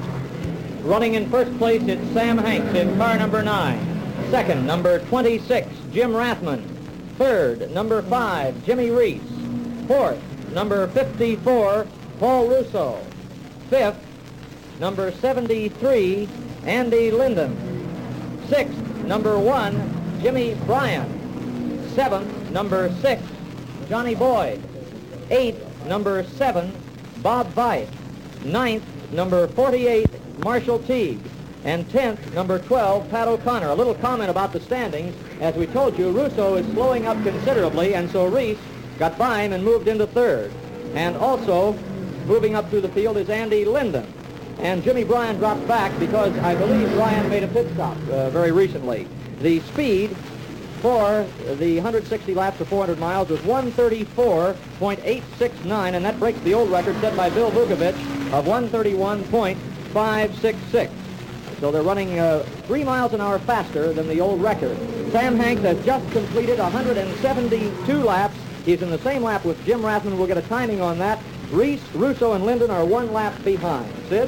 Running in first place, it's Sam Hanks in car number nine. Second, number twenty-six, Jim Rathman. Third, number five, Jimmy Reese. Fourth, number fifty-four, Paul Russo. Fifth, number seventy-three, Andy Linden. Sixth, number one, Jimmy Bryan. Seventh, number six, Johnny Boyd. Eighth, number seven, Bob Veit. Ninth, number forty-eight, Marshall Teague. And tenth, number twelve, Pat O'Connor. A little comment about the standings. As we told you, Russo is slowing up considerably, and so Reese got by him and moved into third. And also, moving up through the field is Andy Linden. And Jimmy Bryan dropped back because I believe Bryan made a pit stop uh, very recently. The speed for the one hundred sixty laps of four hundred miles was one thirty-four point eight six nine, and that breaks the old record set by Bill Vukovich of one thirty-one point five six six. So they're running uh, three miles an hour faster than the old record. Sam Hanks has just completed one hundred seventy-two laps. He's in the same lap with Jim Rathman. We'll get a timing on that. Reese, Russo, and Linden are one lap behind. Sid?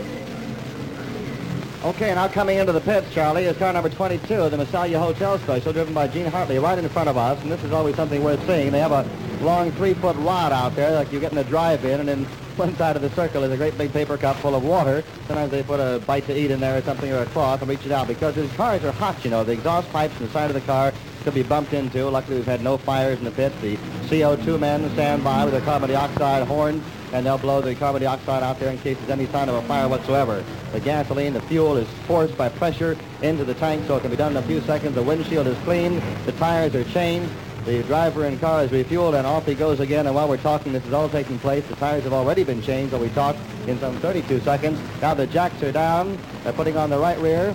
Okay, now coming into the pits, Charlie, is car number twenty-two, the Massalia Hotel Special, driven by Gene Hartley, right in front of us. And this is always something worth seeing. They have a long three-foot rod out there, like you get in a drive-in, and in one side of the circle is a great big paper cup full of water. Sometimes they put a bite to eat in there or something, or a cloth, and reach it out, because these cars are hot, you know. The exhaust pipes in the side of the car could be bumped into. Luckily, we've had no fires in the pits. The C O two men stand by with their carbon dioxide horns, and they'll blow the carbon dioxide out there in case there's any sign of a fire whatsoever. The gasoline, the fuel is forced by pressure into the tank, so it can be done in a few seconds. The windshield is cleaned. The tires are changed. The driver in car is refueled, and off he goes again. And while we're talking, this is all taking place. The tires have already been changed, so we talk in some thirty-two seconds. Now the jacks are down. They're putting on the right rear,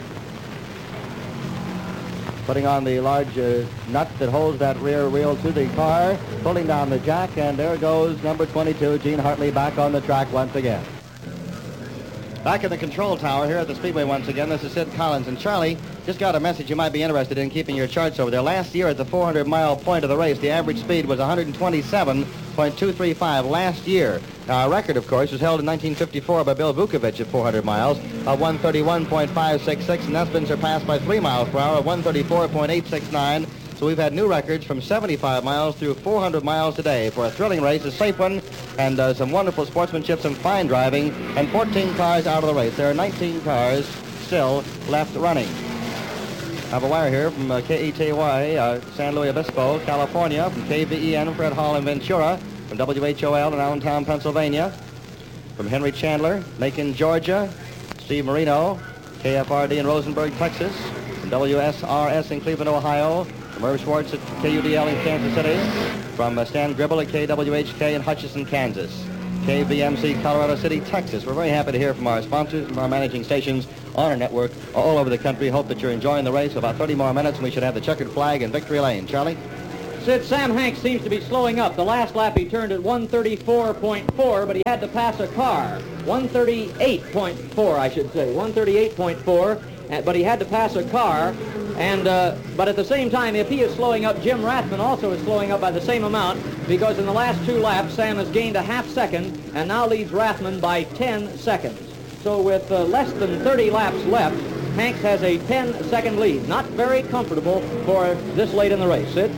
putting on the large uh, nut that holds that rear wheel to the car, pulling down the jack, and there goes number twenty-two, Gene Hartley, back on the track once again. Back in the control tower here at the Speedway once again, this is Sid Collins. And Charlie, just got a message you might be interested in keeping your charts over there. Last year at the four hundred mile point of the race, the average speed was one twenty-seven point two three five last year. Now, our record, of course, was held in nineteen fifty-four by Bill Vukovich at four hundred miles of one thirty-one point five six six, and that's been surpassed by three miles per hour of one thirty-four point eight six nine. So we've had new records from seventy-five miles through four hundred miles today for a thrilling race, a safe one, and uh, some wonderful sportsmanship, some fine driving, and fourteen cars out of the race. There are nineteen cars still left running. I have a wire here from uh, K E T Y, uh, San Luis Obispo, California, from K V E N, Fred Hall in Ventura, from W H O L in Allentown, Pennsylvania, from Henry Chandler, Macon, Georgia, Steve Marino, K F R D in Rosenberg, Texas, from W S R S in Cleveland, Ohio, From Irv Schwartz at K U D L in Kansas City. From uh, Stan Gribble at K W H K in Hutchinson, Kansas. K V M C, Colorado City, Texas. We're very happy to hear from our sponsors, from our managing stations on our network all over the country. Hope that you're enjoying the race. About thirty more minutes, and we should have the checkered flag in victory lane. Charlie? Sid, Sam Hanks seems to be slowing up. The last lap he turned at one thirty-four point four, but he had to pass a car. one thirty-eight point four, I should say. one thirty-eight point four, but he had to pass a car. And uh, but at the same time, if he is slowing up, Jim Rathman also is slowing up by the same amount, because in the last two laps, Sam has gained a half second and now leads Rathman by ten seconds. So with uh, less than thirty laps left, Hanks has a ten second lead. Not very comfortable for this late in the race. Sid?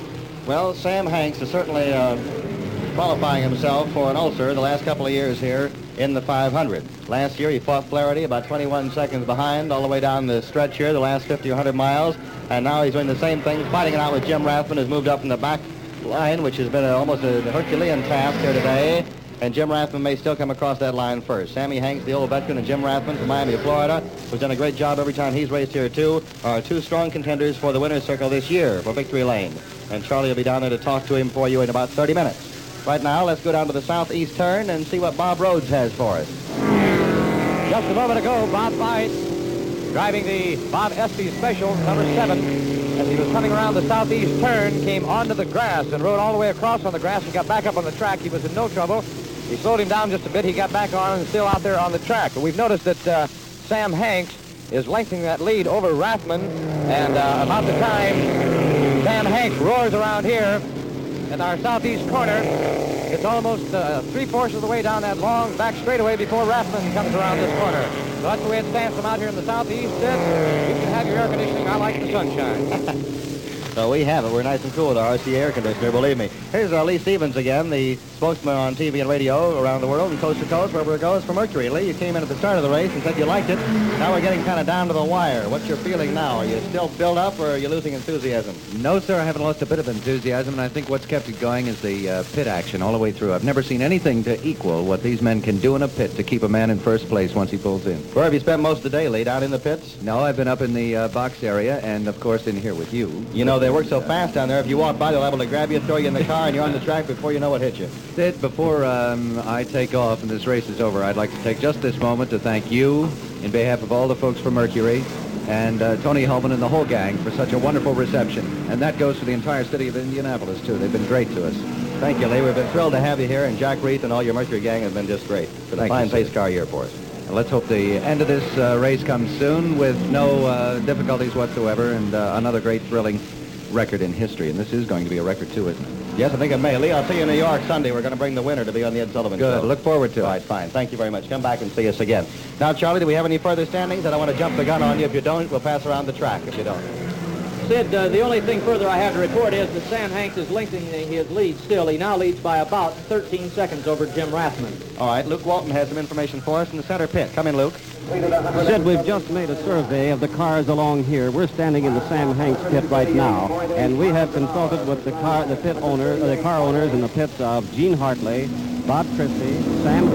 Well, Sam Hanks is certainly uh, qualifying himself for an ulcer the last couple of years here in the five hundred. Last year he fought Flaherty about twenty-one seconds behind all the way down the stretch here, the last fifty or one hundred miles, and now he's doing the same thing, fighting it out with Jim Rathman, who's moved up from the back line, which has been a, almost a Herculean task here today, and Jim Rathman may still come across that line first. Sammy Hanks, the old veteran, and Jim Rathman from Miami, Florida, who's done a great job every time he's raced here too, are two strong contenders for the winner's circle this year for Victory Lane. And Charlie will be down there to talk to him for you in about thirty minutes. Right now, let's go down to the southeast turn and see what Bob Rhodes has for us. Just a moment ago, Bob Bice, driving the Bob Espy Special, number seven, as he was coming around the southeast turn, came onto the grass and rode all the way across on the grass and got back up on the track. He was in no trouble. He slowed him down just a bit. He got back on and still out there on the track. But we've noticed that uh, Sam Hanks is lengthening that lead over Rathman, and uh, about the time Sam Hanks roars around here in our southeast corner, it's almost uh, three-fourths of the way down that long back straightaway before Rathman comes around this corner. So that's the way it stands from out here in the southeast. Sid, you can have your air conditioning. I like the sunshine. So we have it. We're nice and cool with our R C air conditioner, believe me. Here's uh, Lee Stevens again, the spokesman on T V and radio around the world and coast to coast, wherever it goes, for Mercury. Lee, you came in at the start of the race and said you liked it. Now we're getting kind of down to the wire. What's your feeling now? Are you still filled up, or are you losing enthusiasm? No, sir, I haven't lost a bit of enthusiasm, and I think what's kept it going is the uh, pit action all the way through. I've never seen anything to equal what these men can do in a pit to keep a man in first place once he pulls in. Where have you spent most of the day, Lee? Down in the pits? No, I've been up in the uh, box area and, of course, in here with you. You know, they work so fast down there. If you walk by, they'll be able to grab you, throw you in the car, and you're on the track before you know what hit you. Sid, before um, I take off and this race is over, I'd like to take just this moment to thank you in behalf of all the folks from Mercury and uh, Tony Hellman and the whole gang for such a wonderful reception. And that goes for the entire city of Indianapolis, too. They've been great to us. Thank you, Lee. We've been thrilled to have you here, and Jack Reith and all your Mercury gang have been just great. It's been a fine pace car year for us. And let's hope the end of this uh, race comes soon with no uh, difficulties whatsoever, and uh, another great thrilling record in history. And this is going to be a record, too, isn't it? Yes, I think it may. Lee, I'll see you in New York Sunday. We're going to bring the winner to be on the Ed Sullivan Show. Good. Look forward to it. All right, fine. Thank you very much. Come back and see us again. Now, Charlie, do we have any further standings? I don't want to jump the gun on you. If you don't, we'll pass around the track if you don't. Sid, uh, the only thing further I have to report is that Sam Hanks is lengthening his lead still. He now leads by about thirteen seconds over Jim Rathman. All right, Luke Walton has some information for us in the center pit. Come in, Luke. Sid, we've just made a survey of the cars along here. We're standing in the Sam Hanks pit right now, and we have consulted with the car, the pit owner, the car owners in the pits of Gene Hartley, Bob Christie, Sam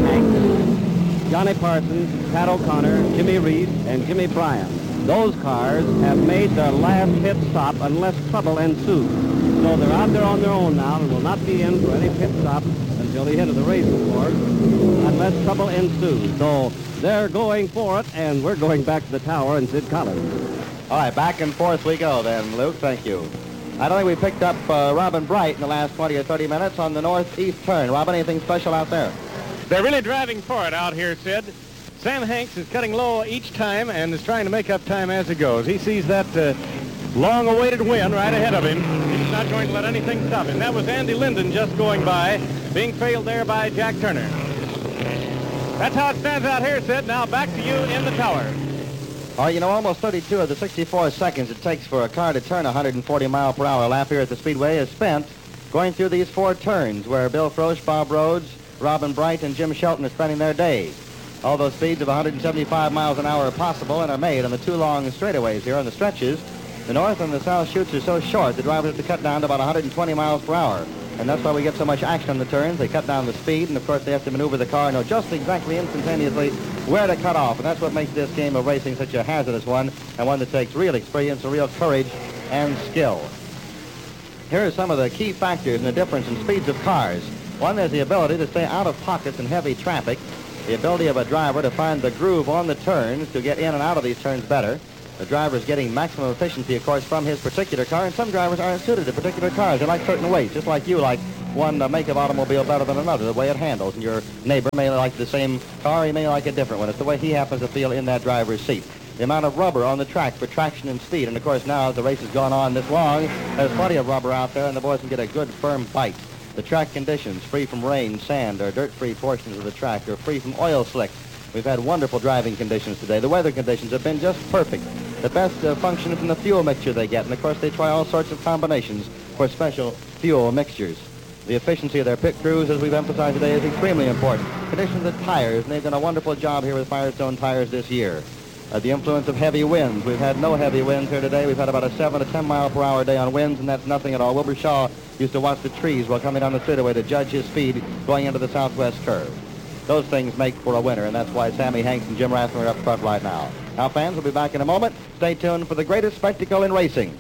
Hanks, Johnny Parsons, Pat O'Connor, Jimmy Reed, and Jimmy Bryan. Those cars have made their last pit stop unless trouble ensues. So they're out there on their own now and will not be in for any pit stop until the end of the race, of course, unless trouble ensues. So they're going for it, and we're going back to the tower and Sid Collins. All right, back and forth we go then, Luke. Thank you. I don't think we picked up uh, Robin Bright in the last twenty or thirty minutes on the northeast turn. Robin, anything special out there? They're really driving for it out here, Sid. Sam Hanks is cutting low each time and is trying to make up time as it goes. He sees that uh, long-awaited win right ahead of him. He's not going to let anything stop him. That was Andy Linden just going by, being trailed there by Jack Turner. That's how it stands out here, Sid. Now back to you in the tower. All right, you know, almost thirty-two of the sixty-four seconds it takes for a car to turn one hundred forty mile per hour lap here at the Speedway is spent going through these four turns where Bill Frosch, Bob Rhodes, Robin Bright, and Jim Shelton are spending their days. All those speeds of one hundred seventy-five miles an hour are possible and are made on the two long straightaways here on the stretches. The north and the south chutes are so short, the drivers have to cut down to about one hundred twenty miles per hour. And that's why we get so much action on the turns. They cut down the speed, and of course they have to maneuver the car and know just exactly instantaneously where to cut off. And that's what makes this game of racing such a hazardous one, and one that takes real experience and real courage and skill. here are some of the key factors in the difference in speeds of cars. One is the ability to stay out of pockets in heavy traffic, the ability of a driver to find the groove on the turns to get in and out of these turns better. The driver is getting maximum efficiency, of course, from his particular car, and some drivers aren't suited to particular cars. They like certain weights, just like you like one uh, make of automobile better than another, the way it handles. And your neighbor may like the same car, he may like a different one. It's the way he happens to feel in that driver's seat. The amount of rubber on the track for traction and speed. And, of course, now as the race has gone on this long, there's plenty of rubber out there, and the boys can get a good, firm bite. The track conditions, free from rain, sand, or dirt-free portions of the track, or free from oil slicks. We've had wonderful driving conditions today. The weather conditions have been just perfect. The best uh, function is in the fuel mixture they get, and, of course, they try all sorts of combinations for special fuel mixtures. The efficiency of their pit crews, as we've emphasized today, is extremely important. Condition of the tires, and they've done a wonderful job here with Firestone tires this year. Uh, the influence of heavy winds. We've had no heavy winds here today. We've had about a seven to ten mile per hour day on winds, and that's nothing at all. Wilbur Shaw used to watch the trees while coming down the straightaway to judge his speed going into the southwest curve. Those things make for a winner, and that's why Sammy Hanks and Jim Rathman are up front right now. Now, fans, we'll be back in a moment. Stay tuned for the greatest spectacle in racing.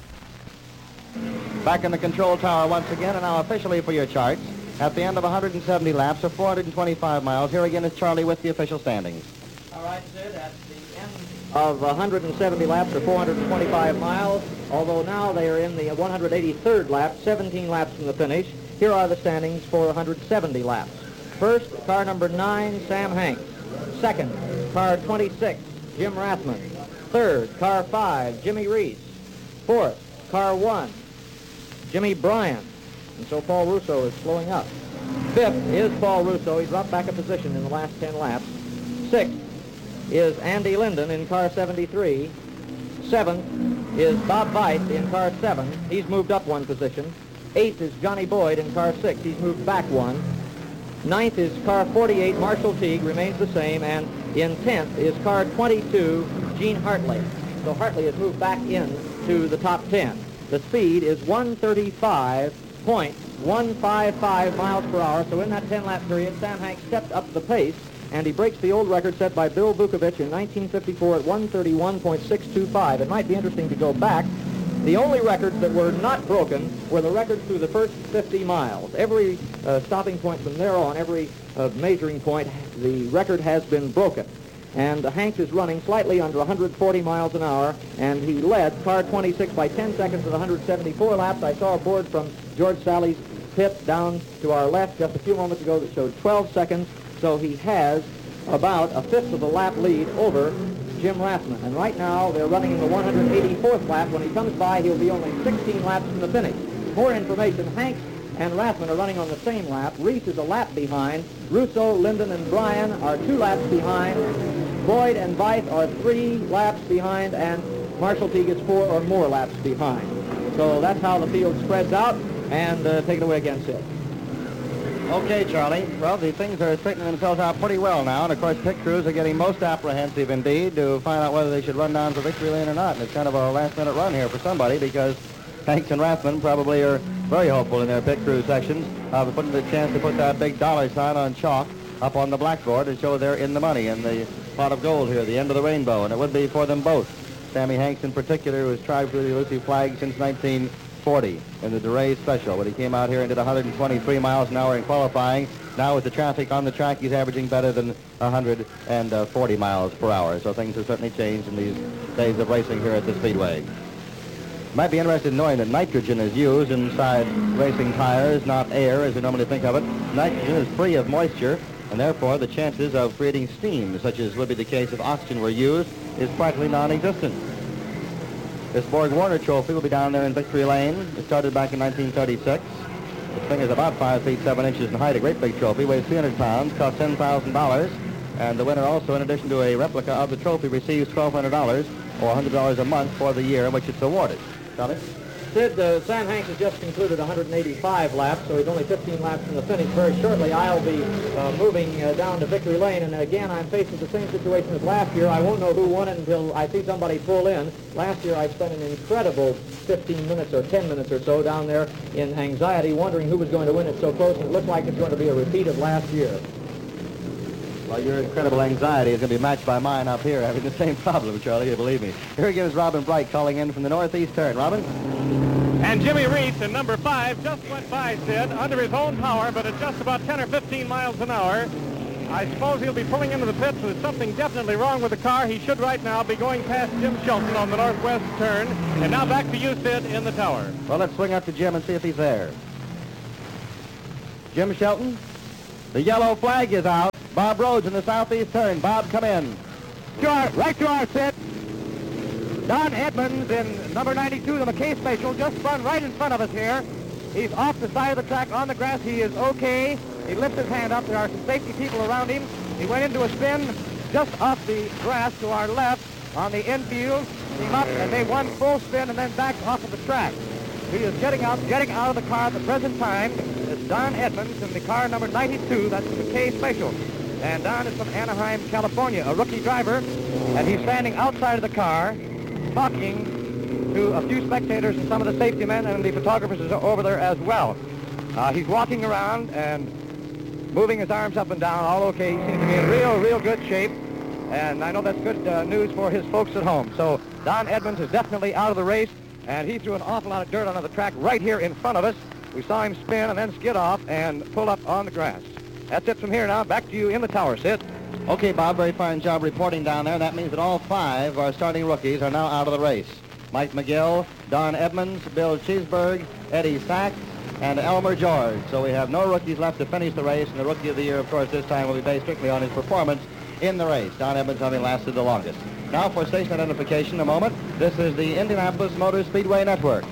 Back in the control tower once again, and now officially for your charts. At the end of one hundred seventy laps, or four hundred twenty-five miles, here again is Charlie with the official standings. All right, Sid, at the end of one hundred seventy laps, or four hundred twenty-five miles, although now they are in the one hundred eighty-third lap, seventeen laps from the finish. Here are the standings for one hundred seventy laps. First, car number nine, Sam Hanks. Second, car twenty-six, Jim Rathman. Third, car five, Jimmy Reese. Fourth, car one, Jimmy Bryan. And so Paul Russo is slowing up. Fifth is Paul Russo. He's dropped back a position in the last ten laps. Sixth is Andy Linden in car seventy-three. Seventh is Bob Veit in car seven. He's moved up one position. Eighth is Johnny Boyd in car six. He's moved back one. Ninth is car forty-eight, Marshall Teague, remains the same. And in tenth is car twenty-two, Gene Hartley. So Hartley has moved back in to the top ten. The speed is one thirty-five point one five five miles per hour. So in that ten-lap period, Sam Hanks stepped up the pace, and he breaks the old record set by Bill Vukovich in nineteen fifty-four at one thirty-one point six two five. It might be interesting to go back. The only records that were not broken were the records through the first fifty miles. Every uh, stopping point from there on, every uh, measuring point, the record has been broken. And uh, Hanks is running slightly under one hundred forty miles an hour, and he led car twenty-six by ten seconds with one hundred seventy-four laps. I saw a board from George Sally's pit down to our left just a few moments ago that showed twelve seconds, so he has about a fifth of a lap lead over Jim Rathman. And right now they're running in the one hundred eighty-fourth lap. When he comes by, he'll be only sixteen laps from the finish. More information, Hanks and Rathman are running on the same lap. Reese is a lap behind. Russo, Linden, and Bryan are two laps behind. Boyd and Veit are three laps behind, and Marshall Teague is four or more laps behind. So that's how the field spreads out, and uh, take it away again, Sid. Okay, Charlie. Well, the things are straightening themselves out pretty well now, and of course pit crews are getting most apprehensive indeed to find out whether they should run down for victory lane or not. And it's kind of a last-minute run here for somebody, because Hanks and Rathman probably are very hopeful in their pit crew sections of putting the chance to put that big dollar sign on chalk up on the blackboard and show they're in the money in the pot of gold here, the end of the rainbow, and it would be for them both. Sammy Hanks in particular, who has tried for the elusive flag since nineteen forty in the DeRay Special, when he came out here and did one hundred twenty-three miles an hour in qualifying. Now with the traffic on the track, he's averaging better than one hundred forty miles per hour. So things have certainly changed in these days of racing here at the Speedway. Might be interested in knowing that nitrogen is used inside racing tires, not air as we normally think of it. Nitrogen is free of moisture, and therefore the chances of creating steam, such as would be the case if oxygen were used, is practically non-existent. This Borg Warner trophy will be down there in Victory Lane. It started back in nineteen thirty-six. This thing is about five feet seven inches in height, a great big trophy, weighs three hundred pounds, costs ten thousand dollars, and the winner also, in addition to a replica of the trophy, receives twelve hundred dollars or one hundred dollars a month for the year in which it's awarded. Charlie? Sid, uh, Sam Hanks has just concluded one hundred eighty-five laps, so he's only fifteen laps from the finish. Very shortly, I'll be uh, moving uh, down to Victory Lane, and again, I'm faced with the same situation as last year. I won't know who won it until I see somebody pull in. Last year, I spent an incredible fifteen minutes or ten minutes or so down there in anxiety, wondering who was going to win it so close, and it looks like it's going to be a repeat of last year. Well, your incredible anxiety is going to be matched by mine up here, having the same problem, Charlie, you believe me. Here again is Robin Bright calling in from the northeast turn. Robin? And Jimmy Reese in number five just went by Sid under his own power, but at just about ten or fifteen miles an hour. I suppose he'll be pulling into the pits with something definitely wrong with the car. He should right now be going past Jim Shelton on the northwest turn. And now back to you, Sid, in the tower. Well, let's swing up to Jim and see if he's there. Jim Shelton, the yellow flag is out. Bob Rhodes in the southeast turn. Bob, come in. Sure, right to our Sid. Don Edmonds in number ninety-two, the McKay Special, just spun right in front of us here. He's off the side of the track on the grass. He is okay. He lifts his hand up. There are some safety people around him. He went into a spin just off the grass to our left on the infield. Came up and they one full spin and then back off of the track. He is getting out, getting out of the car at the present time. It's Don Edmonds in the car number ninety-two. That's the McKay Special. And Don is from Anaheim, California, a rookie driver. And he's standing outside of the car talking to a few spectators and some of the safety men, and the photographers are over there as well. Uh, he's walking around and moving his arms up and down, all okay. He seems to be in real, real good shape. And I know that's good uh, news for his folks at home. So Don Edmonds is definitely out of the race, and he threw an awful lot of dirt onto the track right here in front of us. We saw him spin and then skid off and pull up on the grass. That's it from here now. Back to you in the tower, Sid. Okay, Bob, very fine job reporting down there. That means that all five of our starting rookies are now out of the race. Mike McGill, Don Edmonds, Bill Cheeseberg, Eddie Sack, and Elmer George. So we have no rookies left to finish the race, and the Rookie of the Year, of course, this time will be based strictly on his performance in the race. Don Edmonds having lasted the longest. Now for station identification, a moment. This is the Indianapolis Motor Speedway Network.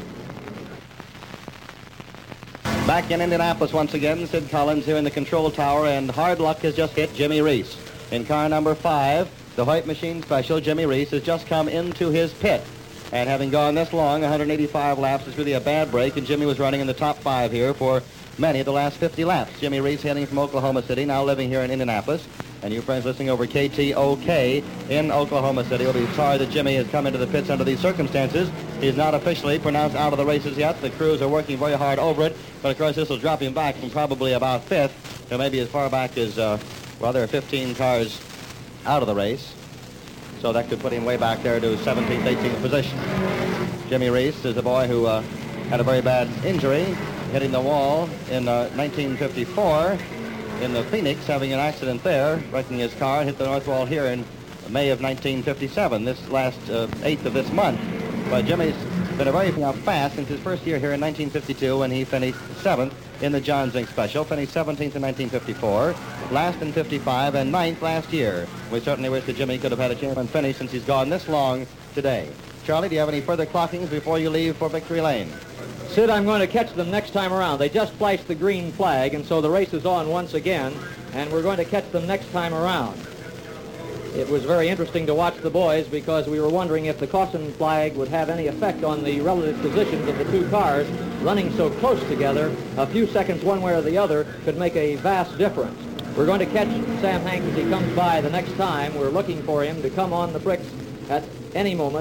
Back in Indianapolis once again, Sid Collins here in the control tower, and hard luck has just hit Jimmy Reese. In car number five, the White Machine Special, Jimmy Reese has just come into his pit. And having gone this long, one hundred eighty-five laps, is really a bad break, and Jimmy was running in the top five here for many of the last fifty laps. Jimmy Reese hailing from Oklahoma City, now living here in Indianapolis. And you friends listening over K T O K in Oklahoma City will be sorry that Jimmy has come into the pits under these circumstances. He's not officially pronounced out of the races yet. The crews are working very hard over it, but of course this will drop him back from probably about fifth to maybe as far back as, uh, well, there are fifteen cars out of the race. So that could put him way back there to seventeenth, eighteenth position. Jimmy Reese is a boy who uh, had a very bad injury, hitting the wall in uh, nineteen fifty-four in the Phoenix, having an accident there, wrecking his car, and hit the north wall here in May of nineteen fifty-seven, this last uh, eighth of this month. But Jimmy's been a very uh, fast since his first year here in nineteen fifty-two, when he finished seventh in the John Zink Special, finished seventeenth in nineteen fifty-four, last in fifty-five, and ninth last year. We certainly wish that Jimmy could have had a chance and finish since he's gone this long today. Charlie, do you have any further clockings before you leave for Victory Lane? Sid, I'm going to catch them next time around. They just flashed the green flag, and so the race is on once again, and we're going to catch them next time around. It was very interesting to watch the boys because we were wondering if the caution flag would have any effect on the relative positions of the two cars running so close together. A few seconds one way or the other could make a vast difference. We're going to catch Sam Hanks as he comes by the next time. We're looking for him to come on the bricks at any moment.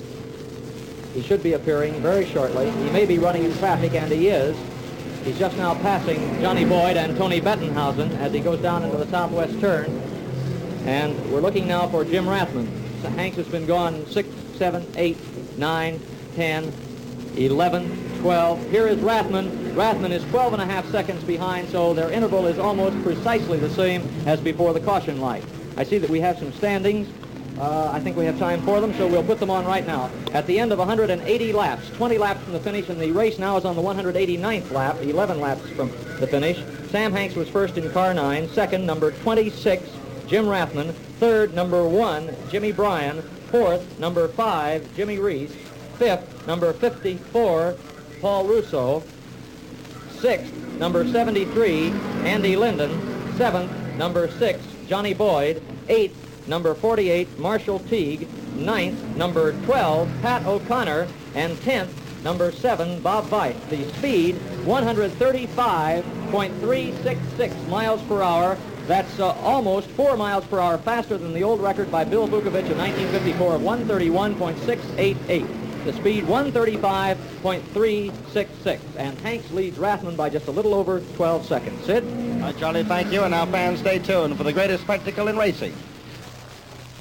He should be appearing very shortly. He may be running in traffic, and he is. He's just now passing Johnny Boyd and Tony Bettenhausen as he goes down into the southwest turn. And we're looking now for Jim Rathman. So Hanks has been gone six, seven, eight, nine, ten, eleven, twelve. Here is Rathman. Rathman is twelve and a half seconds behind, so their interval is almost precisely the same as before the caution light. I see that we have some standings. Uh, I think we have time for them, so we'll put them on right now. At the end of one hundred eighty laps, twenty laps from the finish, and the race now is on the one hundred eighty-ninth lap, eleven laps from the finish. Sam Hanks was first in car nine, second, number twenty-six, Jim Rathman, third, number one, Jimmy Bryan, fourth, number five, Jimmy Reese, fifth, number fifty-four, Paul Russo, sixth, number seventy-three, Andy Linden, seventh, number six, Johnny Boyd, eighth, number forty-eight, Marshall Teague, ninth, number twelve, Pat O'Connor, and tenth, number seven, Bob Veit. The speed, one hundred thirty-five point three six six miles per hour. That's uh, almost four miles per hour faster than the old record by Bill Vukovich in nineteen fifty-four of one thirty-one point six eight eight. The speed, one thirty-five point three six six. And Hanks leads Rathman by just a little over twelve seconds. Sid? All right, Charlie, thank you. And now, fans, stay tuned for the greatest spectacle in racing.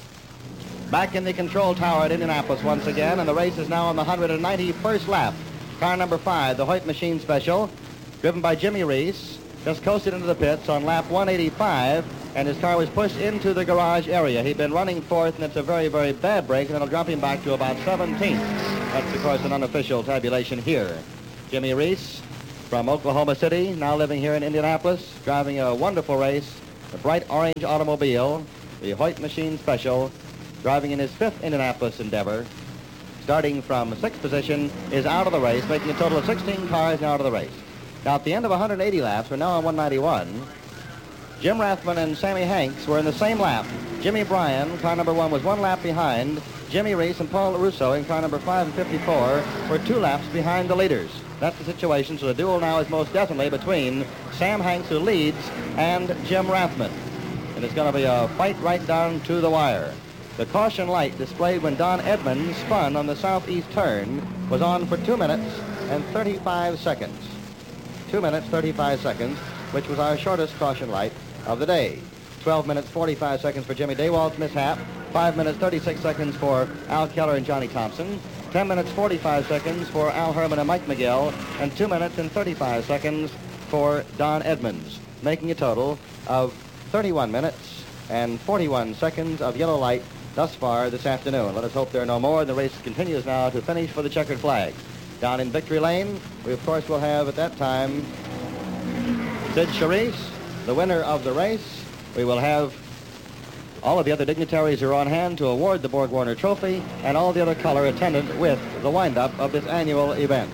Back in the control tower at Indianapolis once again, and the race is now on the one hundred ninety-first lap. Car number five, the Hoyt Machine Special, driven by Jimmy Reese, just coasted into the pits on lap one eighty-five, and his car was pushed into the garage area. He'd been running fourth, and it's a very, very bad break, and it'll drop him back to about seventeenth. That's, of course, an unofficial tabulation here. Jimmy Reese from Oklahoma City, now living here in Indianapolis, driving a wonderful race, a bright orange automobile, the Hoyt Machine Special, driving in his fifth Indianapolis endeavor. Starting from sixth position, is out of the race, making a total of sixteen cars now out of the race. Now, at the end of one hundred eighty laps, we're now on one ninety-one. Jim Rathman and Sammy Hanks were in the same lap. Jimmy Bryan, car number one, was one lap behind. Jimmy Reese and Paul LaRusso in car number five and fifty-four were two laps behind the leaders. That's the situation, so the duel now is most definitely between Sam Hanks, who leads, and Jim Rathman. And it's going to be a fight right down to the wire. The caution light displayed when Don Edmonds spun on the southeast turn was on for two minutes and thirty-five seconds. Two minutes, thirty-five seconds, which was our shortest caution light of the day. twelve minutes, forty-five seconds for Jimmy Daywalt's mishap. five minutes, thirty-six seconds for Al Keller and Johnny Thompson. ten minutes, forty-five seconds for Al Herman and Mike McGill. And two minutes and thirty-five seconds for Don Edmonds, making a total of thirty-one minutes and forty-one seconds of yellow light thus far this afternoon. Let us hope there are no more. The race continues now to finish for the checkered flag. Down in Victory Lane, we of course will have at that time Sid Charisse, the winner of the race. We will have all of the other dignitaries who are on hand to award the Borg Warner Trophy, and all the other color attendant with the windup of this annual event.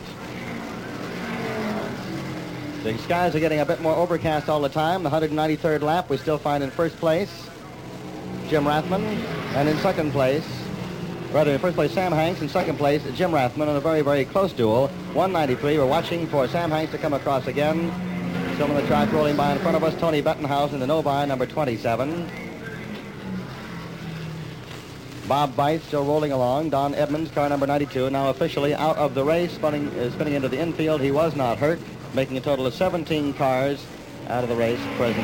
The skies are getting a bit more overcast all the time. The one hundred ninety-third lap we still find in first place Jim Rathman, and in second place, rather in first place Sam Hanks, in second place Jim Rathman in a very, very close duel. one ninety-three, we're watching for Sam Hanks to come across again. Still on the track rolling by in front of us, Tony Bettenhausen in the Novi, number twenty-seven. Bob Bice still rolling along. Don Edmonds, car number ninety-two, now officially out of the race, spinning, uh, spinning into the infield. He was not hurt, making a total of seventeen cars out of the race at present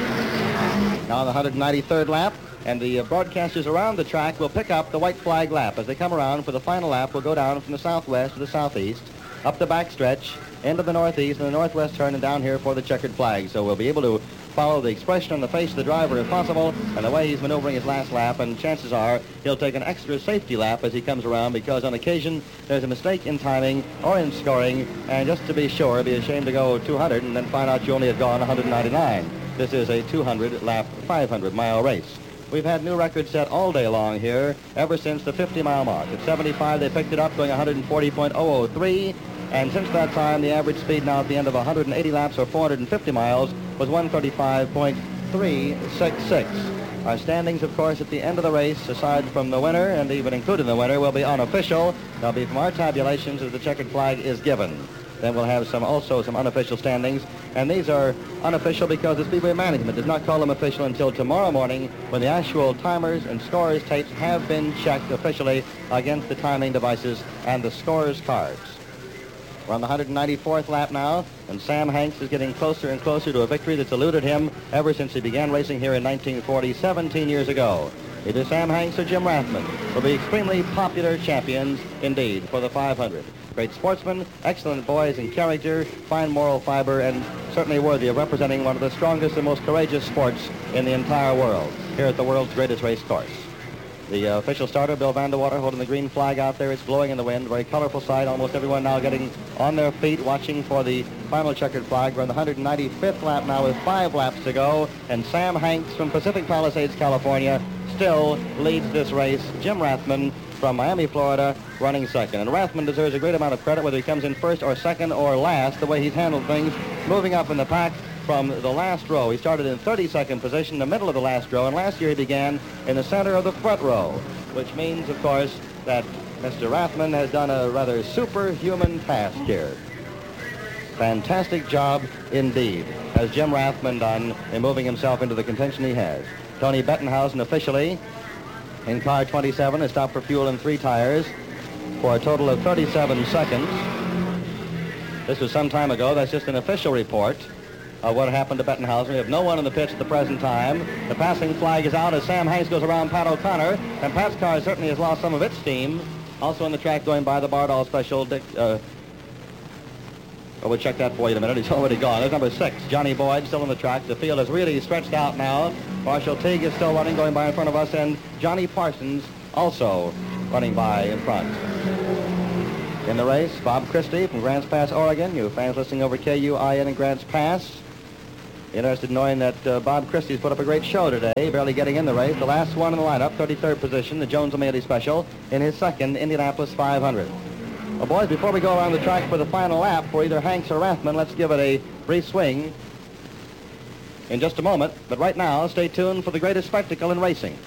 time. Now on the one hundred ninety-third lap, and the uh, broadcasters around the track will pick up the white flag lap. As they come around for the final lap, we'll go down from the southwest to the southeast, up the backstretch, into the northeast and the northwest turn, and down here for the checkered flag. So we'll be able to follow the expression on the face of the driver if possible, and the way he's maneuvering his last lap, and chances are he'll take an extra safety lap as he comes around, because on occasion there's a mistake in timing or in scoring, and just to be sure, be ashamed to go two hundred and then find out you only had gone one hundred ninety-nine. This is a two hundred lap, five hundred mile race. We've had new records set all day long here, ever since the fifty mile mark. At seventy-five, they picked it up, going one forty point oh oh three, and since that time, the average speed now at the end of one hundred eighty laps, or four hundred fifty miles, was one thirty-five point three six six. Our standings, of course, at the end of the race, aside from the winner, and even including the winner, will be unofficial. They'll be from our tabulations as the checkered flag is given. Then we'll have some also some unofficial standings, and these are unofficial because the Speedway management does not call them official until tomorrow morning, when the actual timers and scorers tapes have been checked officially against the timing devices and the scorers' cards. We're on the one hundred ninety-fourth lap now, and Sam Hanks is getting closer and closer to a victory that's eluded him ever since he began racing here in nineteen forty, seventeen years ago. Either Sam Hanks or Jim Rathman will be extremely popular champions indeed for the five hundred. Great sportsmen, excellent boys in character, fine moral fiber, and certainly worthy of representing one of the strongest and most courageous sports in the entire world, here at the world's greatest race course. The uh, official starter, Bill Vandewater, holding the green flag out there. It's blowing in the wind. Very colorful sight. Almost everyone now getting on their feet, watching for the final checkered flag. We're on the one hundred ninety-fifth lap now with five laps to go. And Sam Hanks from Pacific Palisades, California, still leads this race. Jim Rathman from Miami, Florida, running second. And Rathman deserves a great amount of credit, whether he comes in first or second or last, the way he's handled things, moving up in the pack from the last row. He started in thirty-second position, the middle of the last row, and last year he began in the center of the front row, which means, of course, that Mister Rathman has done a rather superhuman task here. Fantastic job indeed has Jim Rathman done in moving himself into the contention he has. Tony Bettenhausen officially in car twenty-seven has stopped for fuel in three tires for a total of thirty-seven seconds. This was some time ago. That's just an official report of what happened to Bettenhausen. We have no one in the pits at the present time. The passing flag is out as Sam Hanks goes around Pat O'Connor, and Pat's car certainly has lost some of its steam. Also on the track going by the Bardall Special, Dick, uh, Well, we'll check that for you in a minute. He's already gone. There's number six, Johnny Boyd, still on the track. The field is really stretched out now. Marshall Teague is still running, going by in front of us, and Johnny Parsons also running by in front. In the race, Bob Christie from Grants Pass, Oregon. You fans listening over K U I N in Grants Pass. Interested in knowing that uh, Bob Christie's put up a great show today, barely getting in the race. The last one in the lineup, thirty-third position, the Jones O'Malley Special, in his second Indianapolis five hundred. Well, boys, before we go around the track for the final lap for either Hanks or Rathman, let's give it a brief swing in just a moment. But right now, stay tuned for the greatest spectacle in racing.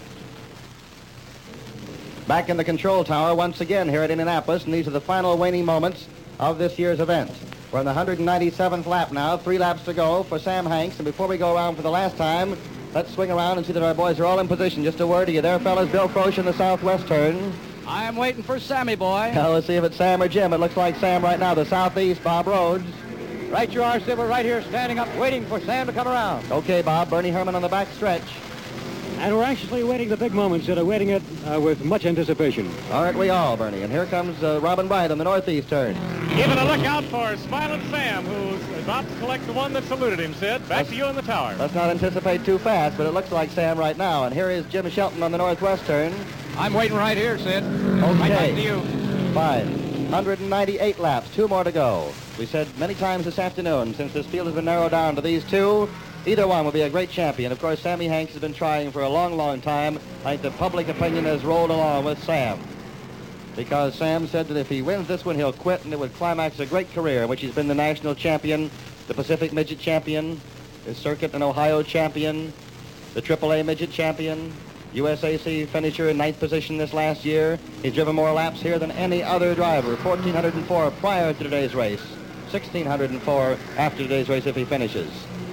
Back in the control tower once again here at Indianapolis, and these are the final waning moments of this year's event. We're in the one hundred ninety-seventh lap now, three laps to go for Sam Hanks. And before we go around for the last time, let's swing around and see that our boys are all in position. Just a word to you there, fellas. Bill Frosch in the southwest turn. I'm waiting for Sammy, boy. Now, let's see if it's Sam or Jim. It looks like Sam right now. The southeast, Bob Rhodes. Right you are, Sid. We're right here standing up waiting for Sam to come around. Okay, Bob. Bernie Herman on the back stretch. And we're anxiously waiting the big moment, Sid. Awaiting it uh, with much anticipation. Aren't we all, Bernie? And here comes uh, Robin Bright on the northeast turn. Giving a look out for Smiling Sam, who's about to collect the one that saluted him, Sid. Back let's, to you in the tower. Let's not anticipate too fast, but it looks like Sam right now. And here is Jim Shelton on the northwest turn. I'm waiting right here, Sid. Okay. Right back to you. Fine. one hundred ninety-eight laps, two more to go. We said many times this afternoon, since this field has been narrowed down to these two, either one will be a great champion. Of course, Sammy Hanks has been trying for a long, long time. I think the public opinion has rolled along with Sam, because Sam said that if he wins this one, he'll quit, and it would climax a great career in which he's been the national champion, the Pacific Midget champion, the Circuit and Ohio champion, the triple A Midget champion, U S A C finisher in ninth position this last year. He's driven more laps here than any other driver, one thousand four hundred four prior to today's race, one thousand six hundred four after today's race if he finishes.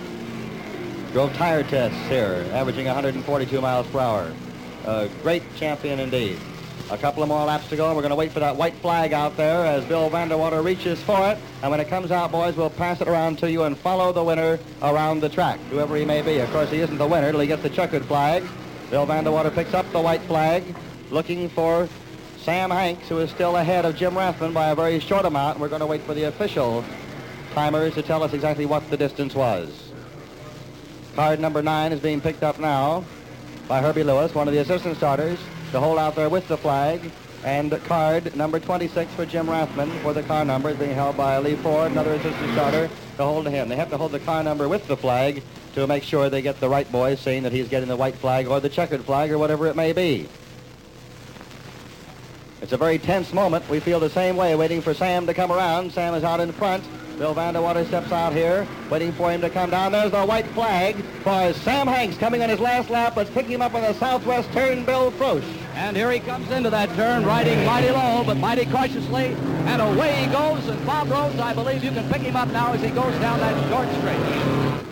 Drove tire tests here, averaging one hundred forty-two miles per hour. A great champion indeed. A couple of more laps to go. We're going to wait for that white flag out there as Bill Vanderwater reaches for it. And when it comes out, boys, we'll pass it around to you and follow the winner around the track, whoever he may be. Of course, he isn't the winner till he gets the checkered flag. Bill Vanderwater picks up the white flag, looking for Sam Hanks, who is still ahead of Jim Rathman by a very short amount. We're going to wait for the official timers to tell us exactly what the distance was. Card number nine is being picked up now by Herbie Lewis, one of the assistant starters, to hold out there with the flag. And card number twenty-six for Jim Rathman for the car number is being held by Lee Ford, another assistant starter, to hold to him. They have to hold the car number with the flag to make sure they get the right boy, saying that he's getting the white flag or the checkered flag or whatever it may be. It's a very tense moment. We feel the same way, waiting for Sam to come around. Sam is out in front. Bill Vanderwater steps out here, waiting for him to come down. There's the white flag for Sam Hanks coming on his last lap. Let's pick him up on the southwest turn, Bill Frosch. And here he comes into that turn, riding mighty low, but mighty cautiously. And away he goes. And Bob Rhodes, I believe you can pick him up now as he goes down that short straight.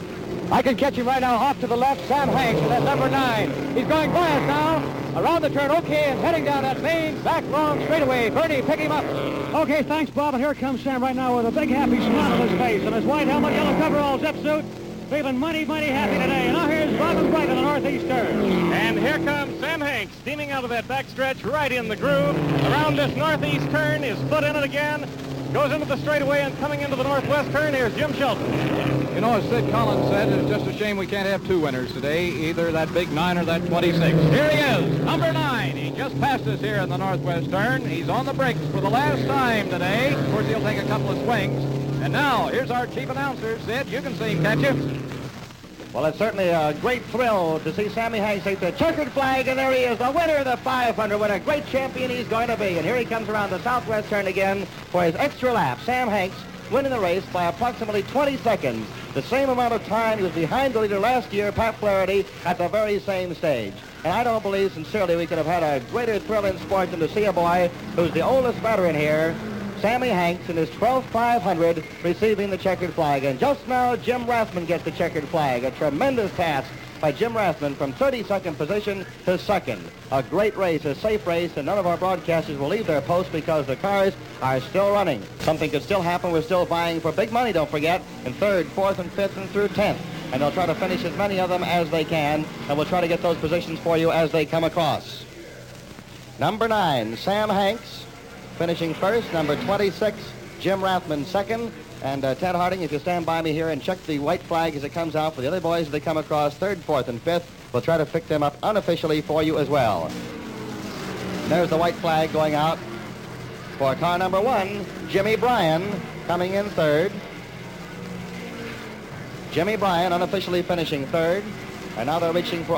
I can catch him right now off to the left, Sam Hanks, that's number nine. He's going fast now. Around the turn, okay, and heading down that main back long straightaway. Bernie, pick him up. Okay, thanks, Bob. And here comes Sam right now with a big happy smile on his face and his white helmet, yellow coverall, zip suit. Feeling mighty, mighty happy today. And now here's Robin Bright on the northeast turn. And here comes Sam Hanks, steaming out of that backstretch right in the groove. Around this northeast turn, his foot in it again. Goes into the straightaway and coming into the northwest turn, here's Jim Shelton. You know, as Sid Collins said, it's just a shame we can't have two winners today, either that big nine or that twenty-six. Here he is, number nine. He just passed us here in the northwest turn. He's on the brakes for the last time today. Of course, he'll take a couple of swings. And now, here's our chief announcer, Sid. You can see him, can't you? Well, it's certainly a great thrill to see Sammy Hanks take the checkered flag, and there he is, the winner of the five hundred. What a great champion he's going to be. And here he comes around the southwest turn again for his extra lap. Sam Hanks winning the race by approximately twenty seconds, the same amount of time he was behind the leader last year, Pat Flaherty, at the very same stage. And I don't believe, sincerely, we could have had a greater thrill in sport than to see a boy who's the oldest veteran here, Sammy Hanks, in his twelfth five hundred, receiving the checkered flag. And just now, Jim Rathman gets the checkered flag. A tremendous task by Jim Rathman from thirty-second position to second. A great race, a safe race, and none of our broadcasters will leave their post because the cars are still running. Something could still happen. We're still vying for big money, don't forget, in third, fourth, and fifth, and through tenth. And they'll try to finish as many of them as they can, and we'll try to get those positions for you as they come across. Number nine, Sam Hanks, finishing first. Number twenty-six, Jim Rathman second. And uh, Ted Harding, if you stand by me here and check the white flag as it comes out for the other boys as they come across third, fourth, and fifth, we'll try to pick them up unofficially for you as well. There's the white flag going out for car number one, Jimmy Bryan, coming in third. Jimmy Bryan unofficially finishing third. And now they're reaching for